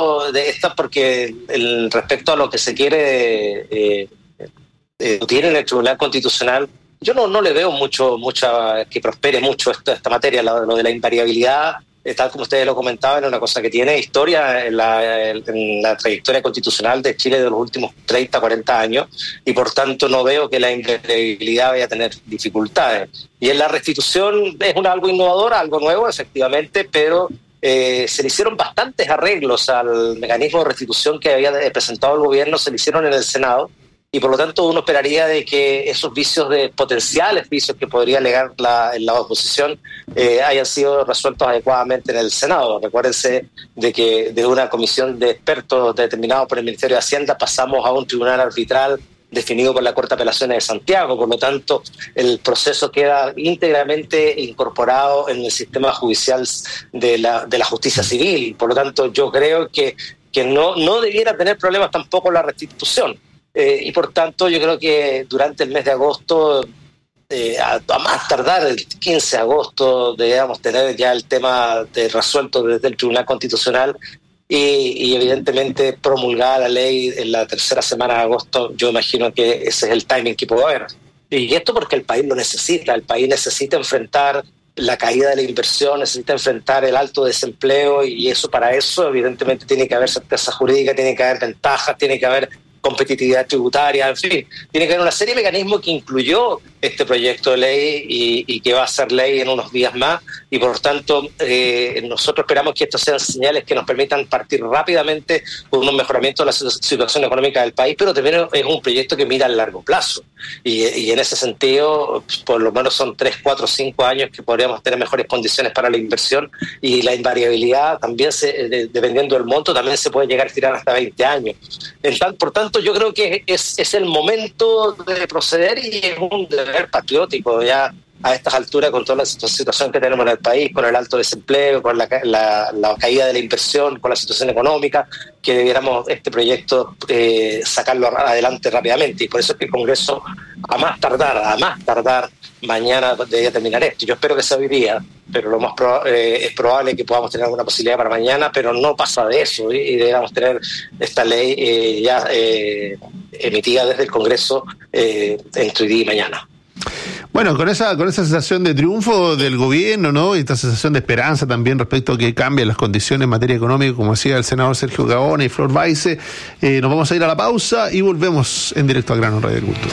porque respecto a lo que se quiere discutir en el Tribunal Constitucional, yo no le veo que prospere mucho esta materia, lo de la invariabilidad, tal como ustedes lo comentaban, es una cosa que tiene historia en la trayectoria constitucional de Chile de los últimos 30, 40 años, y por tanto no veo que la invariabilidad vaya a tener dificultades. Y en la restitución es algo innovador, algo nuevo, efectivamente, pero se le hicieron bastantes arreglos al mecanismo de restitución que había presentado el gobierno, se le hicieron en el Senado, y por lo tanto uno esperaría de que esos potenciales vicios que podría alegar la oposición hayan sido resueltos adecuadamente en el Senado. Recuérdense de que de una comisión de expertos determinados por el Ministerio de Hacienda pasamos a un tribunal arbitral definido por la Corte de Apelaciones de Santiago, por lo tanto el proceso queda íntegramente incorporado en el sistema judicial de la justicia civil, por lo tanto yo creo que no debiera tener problemas tampoco la restitución. Y por tanto yo creo que durante el mes de agosto, a más tardar el 15 de agosto, debemos tener ya el tema resuelto desde el Tribunal Constitucional y evidentemente promulgada la ley en la tercera semana de agosto. Yo imagino que ese es el timing que puede haber. Y esto porque el país lo necesita, el país necesita enfrentar la caída de la inversión, necesita enfrentar el alto desempleo y para eso evidentemente tiene que haber certeza jurídica, tiene que haber ventajas, tiene que haber competitividad tributaria, en fin, tiene que haber una serie de mecanismos que incluyó este proyecto de ley y que va a ser ley en unos días más, y por tanto nosotros esperamos que estos sean señales que nos permitan partir rápidamente con un mejoramiento de la situación económica del país, pero también es un proyecto que mira a largo plazo, y en ese sentido por lo menos son 3, 4, 5 años que podríamos tener mejores condiciones para la inversión, y la invariabilidad también, dependiendo del monto, también se puede llegar a estirar hasta 20 años. Por tanto, yo creo que es el momento de proceder, y es un deber patriótico ya a estas alturas, con toda la situación que tenemos en el país, con el alto desempleo, con la caída de la inversión, con la situación económica, que debiéramos este proyecto sacarlo adelante rápidamente, y por eso es que el Congreso a más tardar mañana debería terminar esto. Yo espero que sea hoy día, pero lo más es probable que podamos tener alguna posibilidad para mañana, pero no pasa de eso, y deberíamos tener esta ley ya emitida desde el Congreso entre hoy día y mañana. Bueno, con esa sensación de triunfo del gobierno, ¿no? Y esta sensación de esperanza también respecto a que cambien las condiciones en materia económica, como decía el senador Sergio Gaona y Flor Baise, nos vamos a ir a la pausa y volvemos en directo a Grano Radio Agricultura.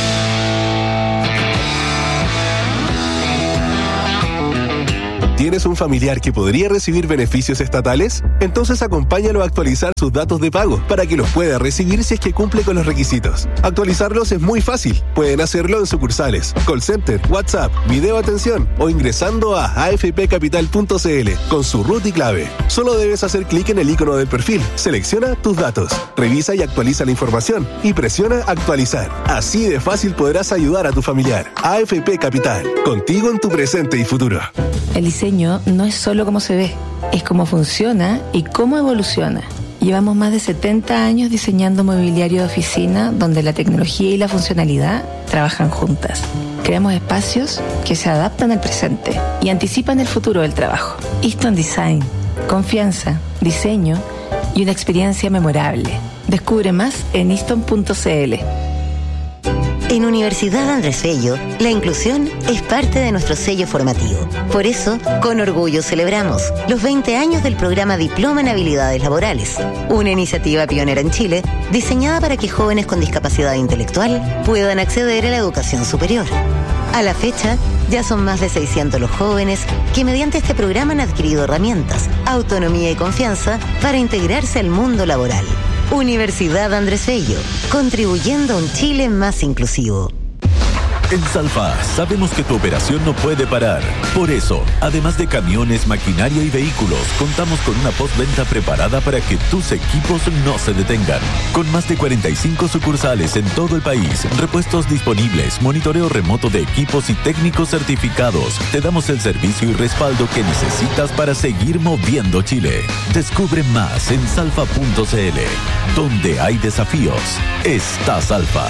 ¿Tienes un familiar que podría recibir beneficios estatales? Entonces acompáñalo a actualizar sus datos de pago para que los pueda recibir si es que cumple con los requisitos. Actualizarlos es muy fácil. Pueden hacerlo en sucursales, call center, WhatsApp, video atención o ingresando a afpcapital.cl con su root y clave. Solo debes hacer clic en el icono del perfil, selecciona tus datos, revisa y actualiza la información y presiona actualizar. Así de fácil podrás ayudar a tu familiar. AFP Capital, contigo en tu presente y futuro. El diseño no es solo cómo se ve, es cómo funciona y cómo evoluciona. Llevamos más de 70 años diseñando mobiliario de oficina donde la tecnología y la funcionalidad trabajan juntas. Creamos espacios que se adaptan al presente y anticipan el futuro del trabajo. Easton Design, confianza, diseño y una experiencia memorable. Descubre más en easton.cl. En Universidad Andrés Bello, la inclusión es parte de nuestro sello formativo. Por eso, con orgullo celebramos los 20 años del programa Diploma en Habilidades Laborales, una iniciativa pionera en Chile diseñada para que jóvenes con discapacidad intelectual puedan acceder a la educación superior. A la fecha, ya son más de 600 los jóvenes que mediante este programa han adquirido herramientas, autonomía y confianza para integrarse al mundo laboral. Universidad Andrés Bello, contribuyendo a un Chile más inclusivo. En Salfa sabemos que tu operación no puede parar. Por eso, además de camiones, maquinaria y vehículos, contamos con una postventa preparada para que tus equipos no se detengan. Con más de 45 sucursales en todo el país, repuestos disponibles, monitoreo remoto de equipos y técnicos certificados, te damos el servicio y respaldo que necesitas para seguir moviendo Chile. Descubre más en salfa.cl. Donde hay desafíos, está Salfa.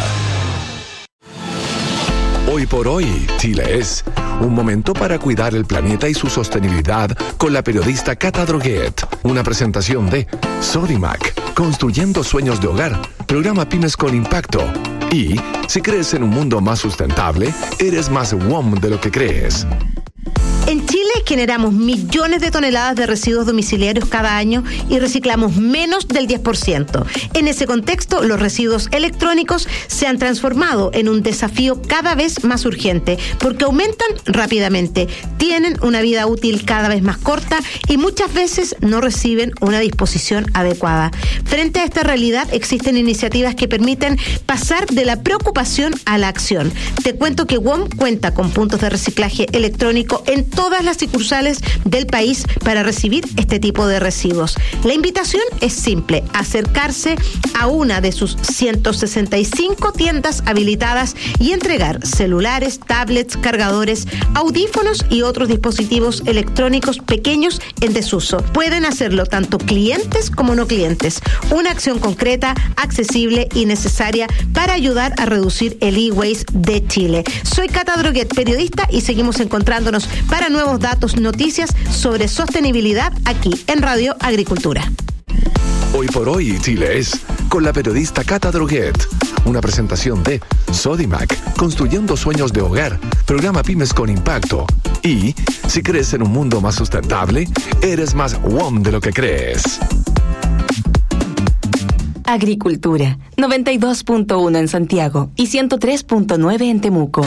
Hoy por hoy, Chile es un momento para cuidar el planeta y su sostenibilidad con la periodista Cata Droguet. Una presentación de Sodimac, construyendo sueños de hogar, programa Pymes con Impacto. Y si crees en un mundo más sustentable, eres más WOM de lo que crees. En Chile generamos millones de toneladas de residuos domiciliarios cada año y reciclamos menos del 10%. En ese contexto, los residuos electrónicos se han transformado en un desafío cada vez más urgente porque aumentan rápidamente, tienen una vida útil cada vez más corta y muchas veces no reciben una disposición adecuada. Frente a esta realidad, existen iniciativas que permiten pasar de la preocupación a la acción. Te cuento que WOM cuenta con puntos de reciclaje electrónico en todas las sucursales del país para recibir este tipo de residuos. La invitación es simple: acercarse a una de sus 165 tiendas habilitadas y entregar celulares, tablets, cargadores, audífonos y otros dispositivos electrónicos pequeños en desuso. Pueden hacerlo tanto clientes como no clientes. Una acción concreta, accesible y necesaria para ayudar a reducir el e-waste de Chile. Soy Cata Droguet, periodista, y seguimos encontrándonos para nuevos datos, noticias sobre sostenibilidad aquí en Radio Agricultura. Hoy por hoy, Chile es con la periodista Cata Droguet. Una presentación de Sodimac, construyendo sueños de hogar, programa Pymes con Impacto. Y si crees en un mundo más sustentable, eres más WOM de lo que crees. Agricultura, 92.1 en Santiago y 103.9 en Temuco.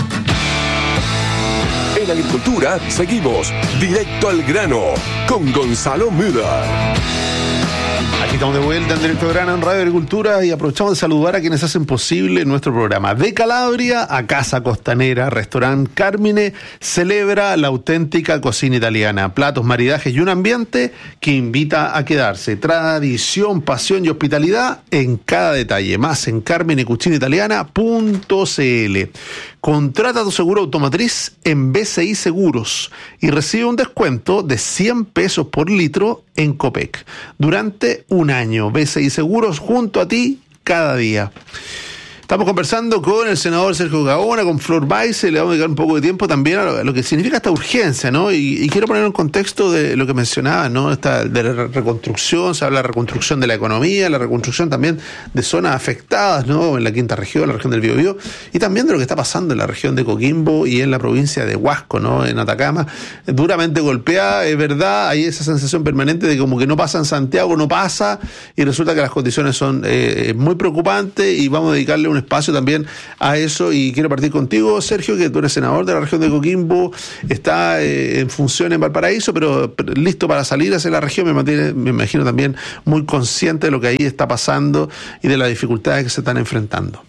En Agricultura seguimos directo al grano con Gonzalo Müller. Aquí estamos de vuelta en Directo Grano en Radio Agricultura y aprovechamos de saludar a quienes hacen posible nuestro programa. De Calabria a Casa Costanera, Restaurante Carmine celebra la auténtica cocina italiana. Platos, maridajes y un ambiente que invita a quedarse. Tradición, pasión y hospitalidad en cada detalle. Más en carminecucinaitaliana.cl. Contrata tu seguro automotriz en BCI Seguros y recibe un descuento de 100 pesos por litro en Copec. Durante un año, BCI Seguros junto a ti cada día. Estamos conversando con el senador Sergio Gaona, con Flor Baise, le vamos a dedicar un poco de tiempo también a lo que significa esta urgencia, ¿no? Y quiero poner en contexto de lo que mencionaba, ¿no? De la reconstrucción, se habla de la reconstrucción de la economía, la reconstrucción también de zonas afectadas, ¿no? En la quinta región, la región del Biobío, y también de lo que está pasando en la región de Coquimbo y en la provincia de Huasco, ¿no? En Atacama, duramente golpeada, es verdad, hay esa sensación permanente de como que no pasa en Santiago, no pasa, y resulta que las condiciones son muy preocupantes, y vamos a dedicarle un espacio también a eso. Y quiero partir contigo, Sergio, que tú eres senador de la región de Coquimbo, está en función en Valparaíso, pero listo para salir hacia la región. Me imagino también muy consciente de lo que ahí está pasando y de las dificultades que se están enfrentando.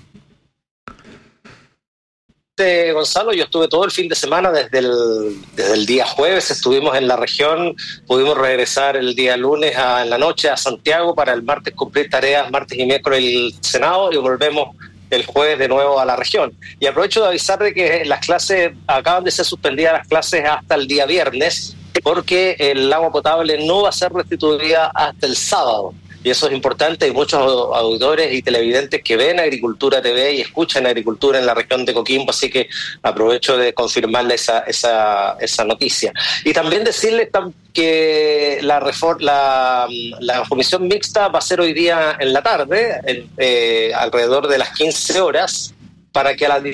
Gonzalo, yo estuve todo el fin de semana, desde el día jueves estuvimos en la región, pudimos regresar el día lunes en la noche a Santiago para el martes cumplir tareas, martes y miércoles el Senado, y volvemos el jueves de nuevo a la región. Y aprovecho de avisar de que las clases, acaban de ser suspendidas las clases hasta el día viernes, porque el agua potable no va a ser restituida hasta el sábado. Y eso es importante. Hay muchos auditores y televidentes que ven Agricultura TV y escuchan Agricultura en la región de Coquimbo, así que aprovecho de confirmarle esa noticia. Y también decirles que la comisión mixta va a ser hoy día en la tarde, alrededor de las 15 horas, para que a las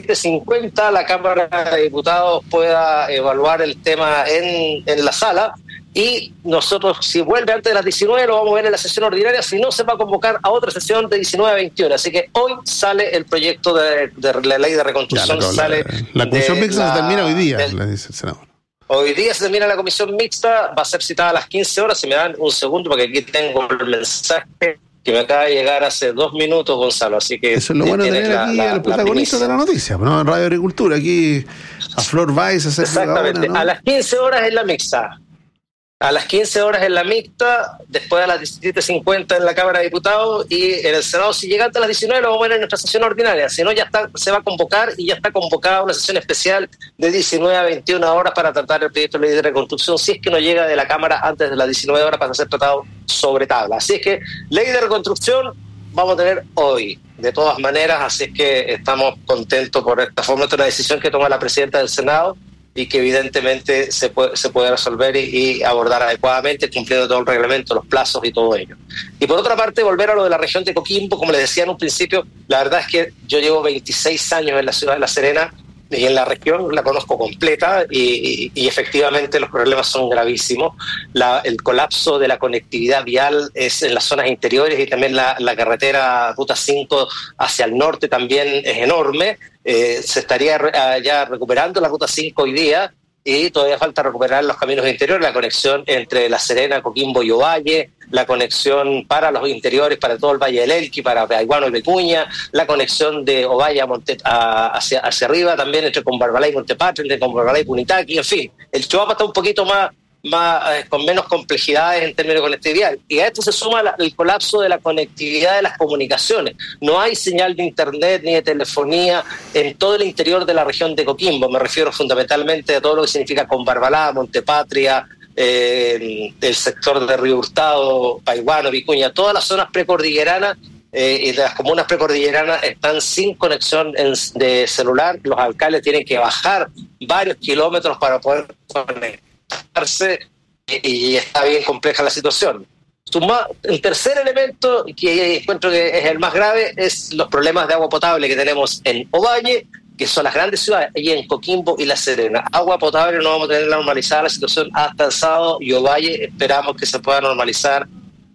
17:50 la Cámara de Diputados pueda evaluar el tema en la sala. Y nosotros, si vuelve antes de las 19, lo vamos a ver en la sesión ordinaria. Si no, se va a convocar a otra sesión de 19 a 21. Así que hoy sale el proyecto de la ley de reconstrucción. La comisión mixta se termina hoy día, le dice el senador. Hoy día se termina la comisión mixta, va a ser citada a las 15 horas. Si me dan un segundo, porque aquí tengo el mensaje que me acaba de llegar hace 2 minutos, Gonzalo. Así que eso es lo bueno de tener aquí a los protagonistas de la noticia, ¿no? En Radio Agricultura, aquí a Flor Baise. Exactamente, ¿no? A las 15 horas es la mixta. A las 15 horas en la mixta, después a las 17:50 en la Cámara de Diputados, y en el Senado, si llega antes a las 19, lo vamos a ver en nuestra sesión ordinaria. Si no, ya se va a convocar, y ya está convocada una sesión especial de 19 a 21 horas para tratar el proyecto de ley de reconstrucción, si es que no llega de la Cámara antes de las 19 horas para ser tratado sobre tabla. Así es que ley de reconstrucción vamos a tener hoy, de todas maneras, así es que estamos contentos por esta forma. Esta es una decisión que toma la presidenta del Senado, y que evidentemente se puede resolver y abordar adecuadamente, cumpliendo todo el reglamento, los plazos y todo ello. Y por otra parte, volver a lo de la región de Coquimbo, como les decía en un principio, la verdad es que yo llevo 26 años en la ciudad de La Serena, y en la región la conozco completa, y efectivamente los problemas son gravísimos. El colapso de la conectividad vial es en las zonas interiores, y también la carretera Ruta 5 hacia el norte también es enorme. Se estaría ya recuperando la Ruta 5 hoy día, y todavía falta recuperar los caminos interiores, la conexión entre La Serena, Coquimbo y Ovalle, la conexión para los interiores, para todo el Valle del Elqui, para Paihuano y Vicuña, la conexión de Ovalle hacia arriba, también entre Combarbalá y Montepatria, entre Combarbalá y Punitaqui, en fin. El Choapa está un poquito más con menos complejidades en términos de conectividad, y a esto se suma el colapso de la conectividad de las comunicaciones. No hay señal de internet ni de telefonía en todo el interior de la región de Coquimbo. Me refiero fundamentalmente a todo lo que significa Combarbalá, Montepatria, el sector de Río Hurtado, Paihuano, Vicuña, todas las zonas precordilleranas y de las comunas precordilleranas están sin conexión de celular. Los alcaldes tienen que bajar varios kilómetros para poder conectarse, y está bien compleja la situación. El tercer elemento, que encuentro que es el más grave, es los problemas de agua potable que tenemos en Ovalle, que son las grandes ciudades, y en Coquimbo y La Serena. Agua potable no vamos a tener normalizada la situación hasta el sábado, y Ovalle esperamos que se pueda normalizar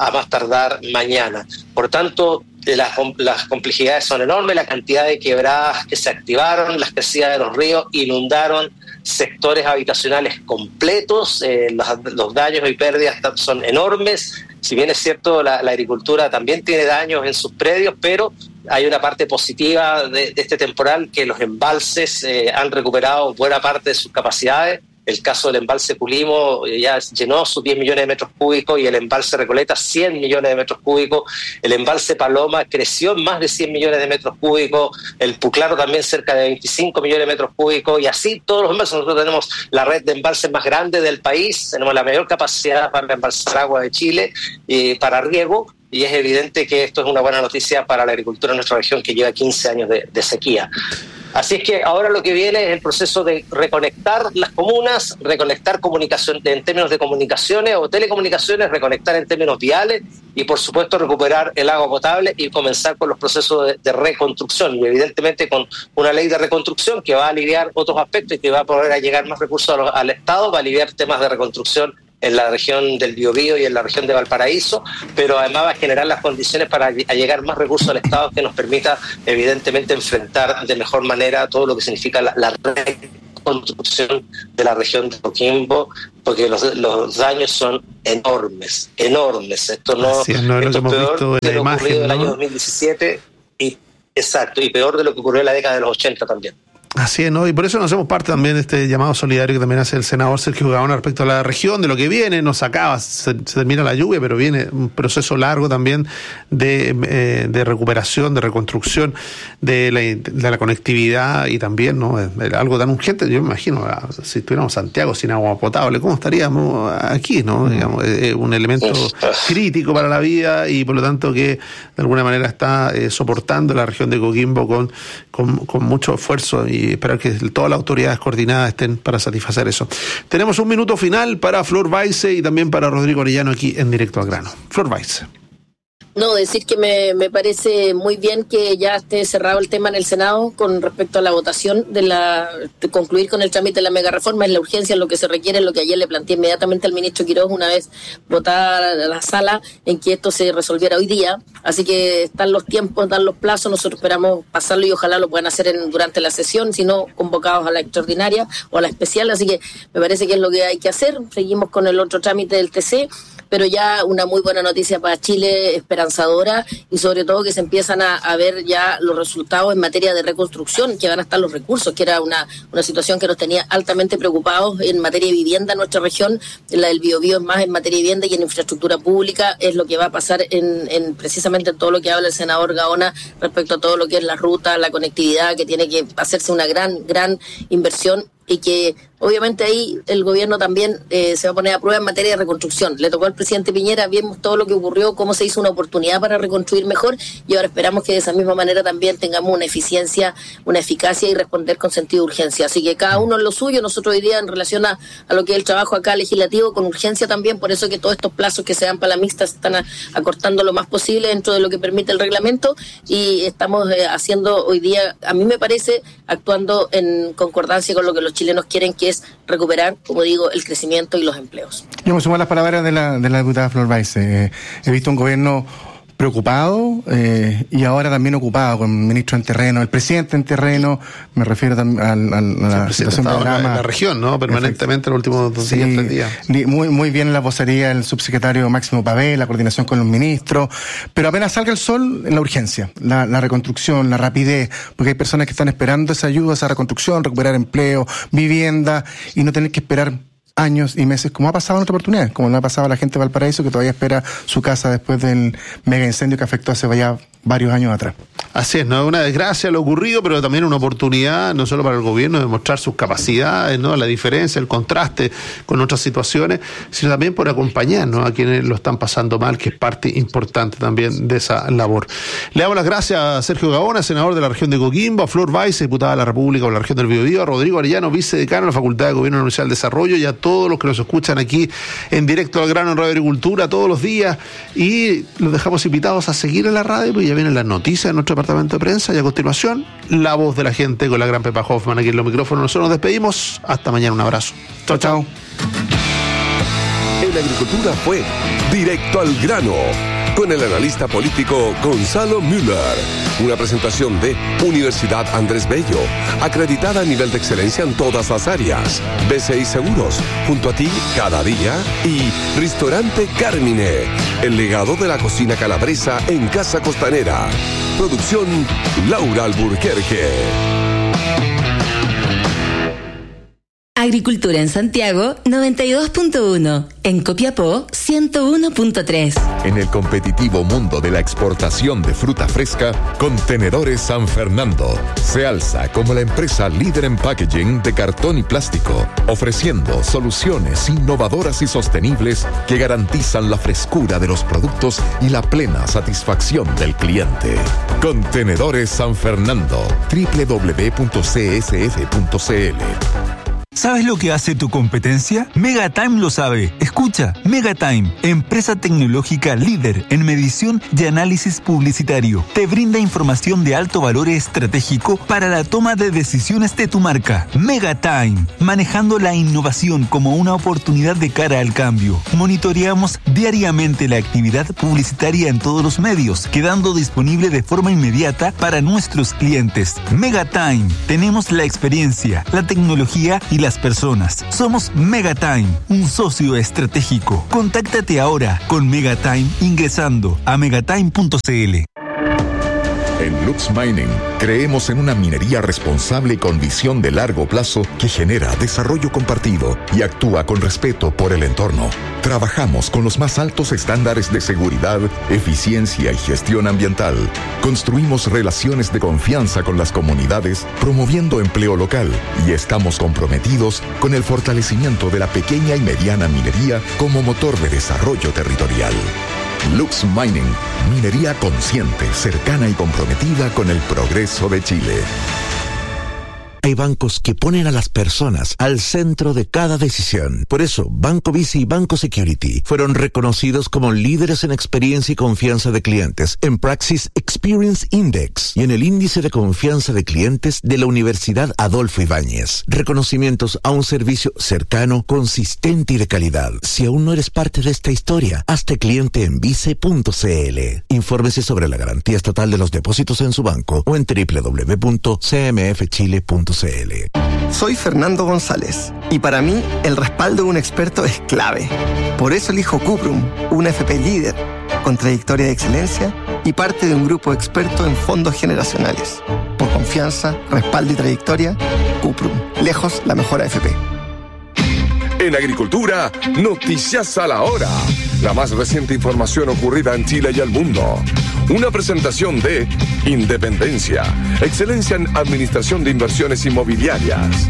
a más tardar mañana. Por tanto, las complejidades son enormes, la cantidad de quebradas que se activaron, las crecidas de los ríos inundaron sectores habitacionales completos, los daños y pérdidas son enormes. Si bien es cierto, la agricultura también tiene daños en sus predios, pero hay una parte positiva de este temporal, que los embalses han recuperado buena parte de sus capacidades. El caso del embalse Pulimo ya llenó sus 10 millones de metros cúbicos y el embalse Recoleta 100 millones de metros cúbicos. El embalse Paloma creció en más de 100 millones de metros cúbicos. El Puclaro también cerca de 25 millones de metros cúbicos. Y así todos los embalses. Nosotros tenemos la red de embalses más grande del país. Tenemos la mayor capacidad para embalsar agua de Chile para riego. Y es evidente que esto es una buena noticia para la agricultura en nuestra región, que lleva 15 años de sequía. Así es que ahora lo que viene es el proceso de reconectar las comunas, reconectar comunicación en términos de comunicaciones o telecomunicaciones, reconectar en términos viales y, por supuesto, recuperar el agua potable y comenzar con los procesos de reconstrucción. Y, evidentemente, con una ley de reconstrucción que va a aliviar otros aspectos y que va a poder llegar más recursos al Estado, va a aliviar temas de reconstrucción en la región del Biobío y en la región de Valparaíso, pero además va a generar las condiciones para llegar más recursos al Estado que nos permita, evidentemente, enfrentar de mejor manera todo lo que significa la reconstrucción de la región de Coquimbo, porque los daños son enormes. Esto no es peor de lo ocurrido en el año 2017 y peor de lo que ocurrió en la década de los 80 también. Así es, ¿no? Y por eso nos hacemos parte también de este llamado solidario que también hace el senador Sergio Gaona respecto a la región, de lo que viene. Nos acaba, se termina la lluvia, pero viene un proceso largo también de recuperación, de reconstrucción de la conectividad y también, ¿no? Algo tan urgente. Yo me imagino, si estuviéramos en Santiago sin agua potable, ¿cómo estaríamos aquí, no? Digamos, un elemento crítico para la vida y por lo tanto que de alguna manera está soportando la región de Coquimbo con mucho esfuerzo y esperar que todas las autoridades coordinadas estén para satisfacer eso. Tenemos un minuto final para Flor Weisse y también para Rodrigo Arellano aquí en Directo al Grano. Flor Weisse. No, decir que me parece muy bien que ya esté cerrado el tema en el Senado con respecto a la votación de concluir con el trámite de la mega reforma. Es la urgencia, lo que se requiere, lo que ayer le planteé inmediatamente al ministro Quiroz una vez votada la sala, en que esto se resolviera hoy día. Así que están los tiempos, están los plazos, nosotros esperamos pasarlo y ojalá lo puedan hacer durante la sesión, si no convocados a la extraordinaria o a la especial. Así que me parece que es lo que hay que hacer. Seguimos con el otro trámite del TC, pero ya una muy buena noticia para Chile, esperanzadora, y sobre todo que se empiezan a ver ya los resultados en materia de reconstrucción, que van a estar los recursos, que era una situación que nos tenía altamente preocupados en materia de vivienda en nuestra región. La del Biobío es más en materia de vivienda y en infraestructura pública, es lo que va a pasar en precisamente todo lo que habla el senador Gaona respecto a todo lo que es la ruta, la conectividad, que tiene que hacerse una gran inversión y que obviamente ahí el gobierno también se va a poner a prueba en materia de reconstrucción. Le tocó al presidente Piñera, vimos todo lo que ocurrió, cómo se hizo una oportunidad para reconstruir mejor y ahora esperamos que de esa misma manera también tengamos una eficiencia, una eficacia y responder con sentido de urgencia. Así que cada uno en lo suyo, nosotros hoy día en relación a lo que es el trabajo acá legislativo con urgencia también, por eso que todos estos plazos que se dan para la mixta se están acortando lo más posible dentro de lo que permite el reglamento y estamos haciendo hoy día, a mí me parece, actuando en concordancia con lo que los chilenos quieren, que es recuperar, como digo, el crecimiento y los empleos. Yo me sumo a las palabras de la diputada Flor Weisse. He visto un gobierno preocupado y ahora también ocupado con el ministro en terreno, el presidente en terreno, me refiero también a la situación de la región, ¿no? Permanentemente en los últimos 2 días, 3 días. Muy bien en la vocería el subsecretario Máximo Pavé, la coordinación con los ministros, pero apenas salga el sol, en la urgencia, la reconstrucción, la rapidez, porque hay personas que están esperando esa ayuda, esa reconstrucción, recuperar empleo, vivienda y no tener que esperar años y meses, como ha pasado en otras oportunidades, como le ha pasado a la gente de Valparaíso, que todavía espera su casa después del mega incendio que afectó hace ya varios años atrás. Así es, ¿no? Una desgracia lo ocurrido, pero también una oportunidad, no solo para el gobierno, de mostrar sus capacidades, ¿no? La diferencia, el contraste con otras situaciones, sino también por acompañar, ¿no? A quienes lo están pasando mal, que es parte importante también de esa labor. Le damos las gracias a Sergio Gaona, senador de la región de Coquimbo, a Flor Weisse, diputada de la República por la región del Biobío, a Rodrigo Arellano, vicedecano de la Facultad de Gobierno de la Universidad del Desarrollo, y a todos los que nos escuchan aquí en Directo al Grano en Radio Agricultura todos los días, y los dejamos invitados a seguir en la radio, porque ya vienen las noticias de nuestro departamento de prensa y a continuación la voz de la gente con la gran Pepa Hoffman aquí en los micrófonos. Nosotros nos despedimos, hasta mañana, un abrazo. Chao. El en Agricultura fue Directo al Grano, con el analista político Gonzalo Müller. Una presentación de Universidad Andrés Bello, acreditada a nivel de excelencia en todas las áreas. BCI Seguros, junto a ti cada día. Y Restaurante Carmine, el legado de la cocina calabresa en Casa Costanera. Producción Laura Alburquerque. Agricultura en Santiago 92.1, en Copiapó 101.3. En el competitivo mundo de la exportación de fruta fresca, Contenedores San Fernando se alza como la empresa líder en packaging de cartón y plástico, ofreciendo soluciones innovadoras y sostenibles que garantizan la frescura de los productos y la plena satisfacción del cliente. Contenedores San Fernando, www.csf.cl. ¿Sabes lo que hace tu competencia? Megatime lo sabe. Escucha, Megatime, empresa tecnológica líder en medición y análisis publicitario. Te brinda información de alto valor estratégico para la toma de decisiones de tu marca. Megatime, manejando la innovación como una oportunidad de cara al cambio. Monitoreamos diariamente la actividad publicitaria en todos los medios, quedando disponible de forma inmediata para nuestros clientes. Megatime, tenemos la experiencia, la tecnología y las personas. Somos Megatime, un socio estratégico. Contáctate ahora con Megatime ingresando a megatime.cl. En Lux Mining creemos en una minería responsable y con visión de largo plazo que genera desarrollo compartido y actúa con respeto por el entorno. Trabajamos con los más altos estándares de seguridad, eficiencia y gestión ambiental. Construimos relaciones de confianza con las comunidades, promoviendo empleo local, y estamos comprometidos con el fortalecimiento de la pequeña y mediana minería como motor de desarrollo territorial. Lux Mining, minería consciente, cercana y comprometida con el progreso de Chile. Hay bancos que ponen a las personas al centro de cada decisión. Por eso, Banco Vici y Banco Security fueron reconocidos como líderes en experiencia y confianza de clientes en Praxis Experience Index y en el índice de confianza de clientes de la Universidad Adolfo Ibáñez. Reconocimientos a un servicio cercano, consistente y de calidad. Si aún no eres parte de esta historia, hazte cliente en vice.cl. Infórmese sobre la garantía estatal de los depósitos en su banco o en www.cmfchile.cl. Soy Fernando González y para mí el respaldo de un experto es clave. Por eso elijo Cuprum, una FP líder, con trayectoria de excelencia y parte de un grupo experto en fondos generacionales. Por confianza, respaldo y trayectoria, Cuprum, lejos la mejor AFP. En Agricultura, noticias a la hora. La más reciente información ocurrida en Chile y el mundo. Una presentación de Independencia, excelencia en administración de inversiones inmobiliarias.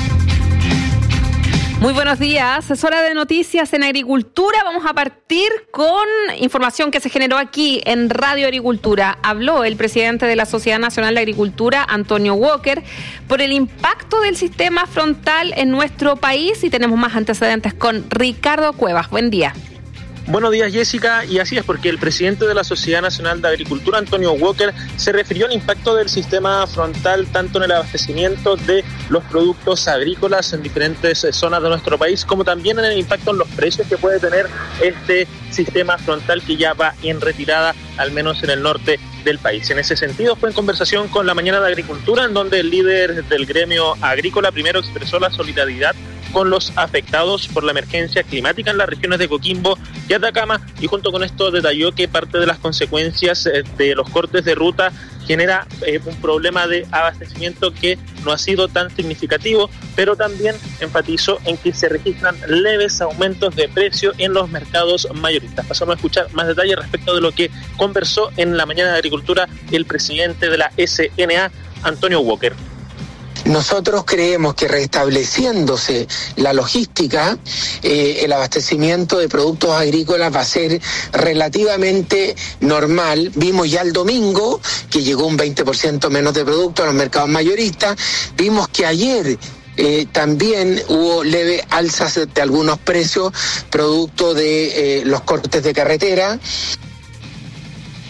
Muy buenos días, es hora de noticias en Agricultura. Vamos a partir con información que se generó aquí en Radio Agricultura. Habló el presidente de la Sociedad Nacional de Agricultura, Antonio Walker, por el impacto del sistema frontal en nuestro país, y tenemos más antecedentes con Ricardo Cuevas. Buen día. Buenos días, Jessica, y así es, porque el presidente de la Sociedad Nacional de Agricultura, Antonio Walker, se refirió al impacto del sistema frontal tanto en el abastecimiento de los productos agrícolas en diferentes zonas de nuestro país, como también en el impacto en los precios que puede tener este sistema frontal que ya va en retirada, al menos en el norte del país. En ese sentido, fue en conversación con La Mañana de Agricultura, en donde el líder del gremio agrícola primero expresó la solidaridad con los afectados por la emergencia climática en las regiones de Coquimbo y Atacama, y junto con esto detalló que parte de las consecuencias de los cortes de ruta genera un problema de abastecimiento que no ha sido tan significativo, pero también enfatizó en que se registran leves aumentos de precio en los mercados mayoristas. Pasamos a escuchar más detalles respecto de lo que conversó en La Mañana de Agricultura el presidente de la SNA, Antonio Walker. Nosotros creemos que restableciéndose la logística, el abastecimiento de productos agrícolas va a ser relativamente normal. Vimos ya el domingo que llegó un 20% menos de productos a los mercados mayoristas. Vimos que ayer también hubo leve alzas de algunos precios producto de los cortes de carretera.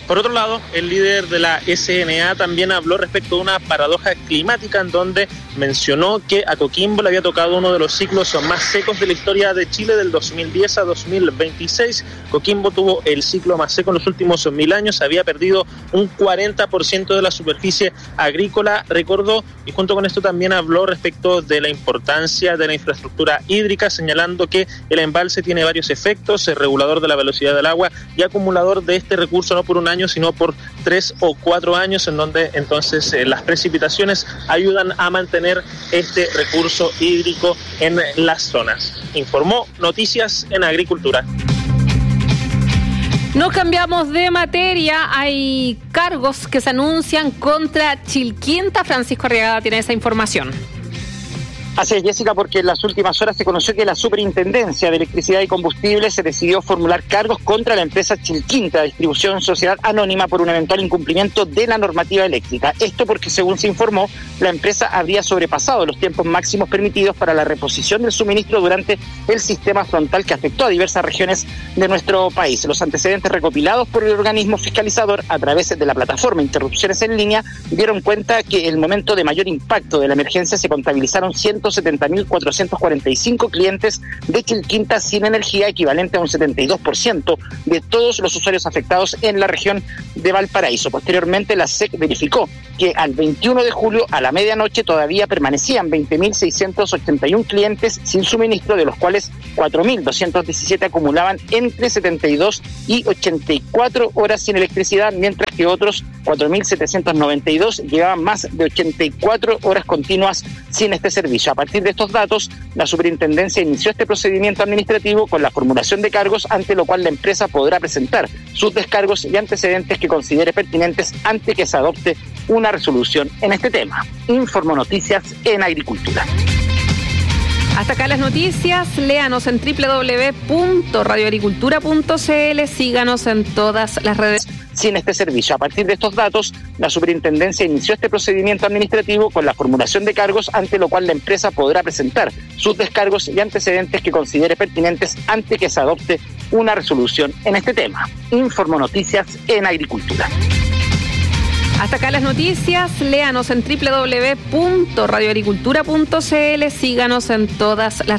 Por otro lado, el líder de la SNA también habló respecto de una paradoja climática en donde mencionó que a Coquimbo le había tocado uno de los ciclos más secos de la historia de Chile del 2010 a 2026. Coquimbo tuvo el ciclo más seco en los últimos 1000 años, había perdido un 40% de la superficie agrícola, recordó, y junto con esto también habló respecto de la importancia de la infraestructura hídrica, señalando que el embalse tiene varios efectos, el regulador de la velocidad del agua y acumulador de este recurso no por un año, sino por 3 o 4 años, en donde entonces las precipitaciones ayudan a mantener este recurso hídrico en las zonas. Informó Noticias en Agricultura. Nos cambiamos de materia. Hay cargos que se anuncian contra Chilquinta. Francisco Arriagada tiene esa información. Así es, Jessica, porque en las últimas horas se conoció que la Superintendencia de Electricidad y Combustibles se decidió formular cargos contra la empresa Chilquinta Distribución Sociedad Anónima por un eventual incumplimiento de la normativa eléctrica. Esto porque, según se informó, la empresa habría sobrepasado los tiempos máximos permitidos para la reposición del suministro durante el sistema frontal que afectó a diversas regiones de nuestro país. Los antecedentes recopilados por el organismo fiscalizador a través de la plataforma Interrupciones en Línea dieron cuenta que el momento de mayor impacto de la emergencia se contabilizaron 170.445 clientes de Chilquinta sin energía, equivalente a un 72% de todos los usuarios afectados en la región de Valparaíso. Posteriormente, la SEC verificó que al 21 de julio a la medianoche todavía permanecían 20.681 clientes sin suministro, de los cuales 4.217 acumulaban entre 72 y 84 horas sin electricidad, mientras que otros 4.792 llevaban más de 84 horas continuas sin este servicio. A partir de estos datos, la Superintendencia inició este procedimiento administrativo con la formulación de cargos, ante lo cual la empresa podrá presentar sus descargos y antecedentes que considere pertinentes ante que se adopte una resolución en este tema. Informó Noticias en Agricultura. Hasta acá las noticias. Léanos en www.radioagricultura.cl. Síganos en todas las redes. Sin este servicio. A partir de estos datos, la Superintendencia inició este procedimiento administrativo con la formulación de cargos, ante lo cual la empresa podrá presentar sus descargos y antecedentes que considere pertinentes ante que se adopte una resolución en este tema. Informó Noticias en Agricultura. Hasta acá las noticias. Léanos en www.radioagricultura.cl. Síganos en todas las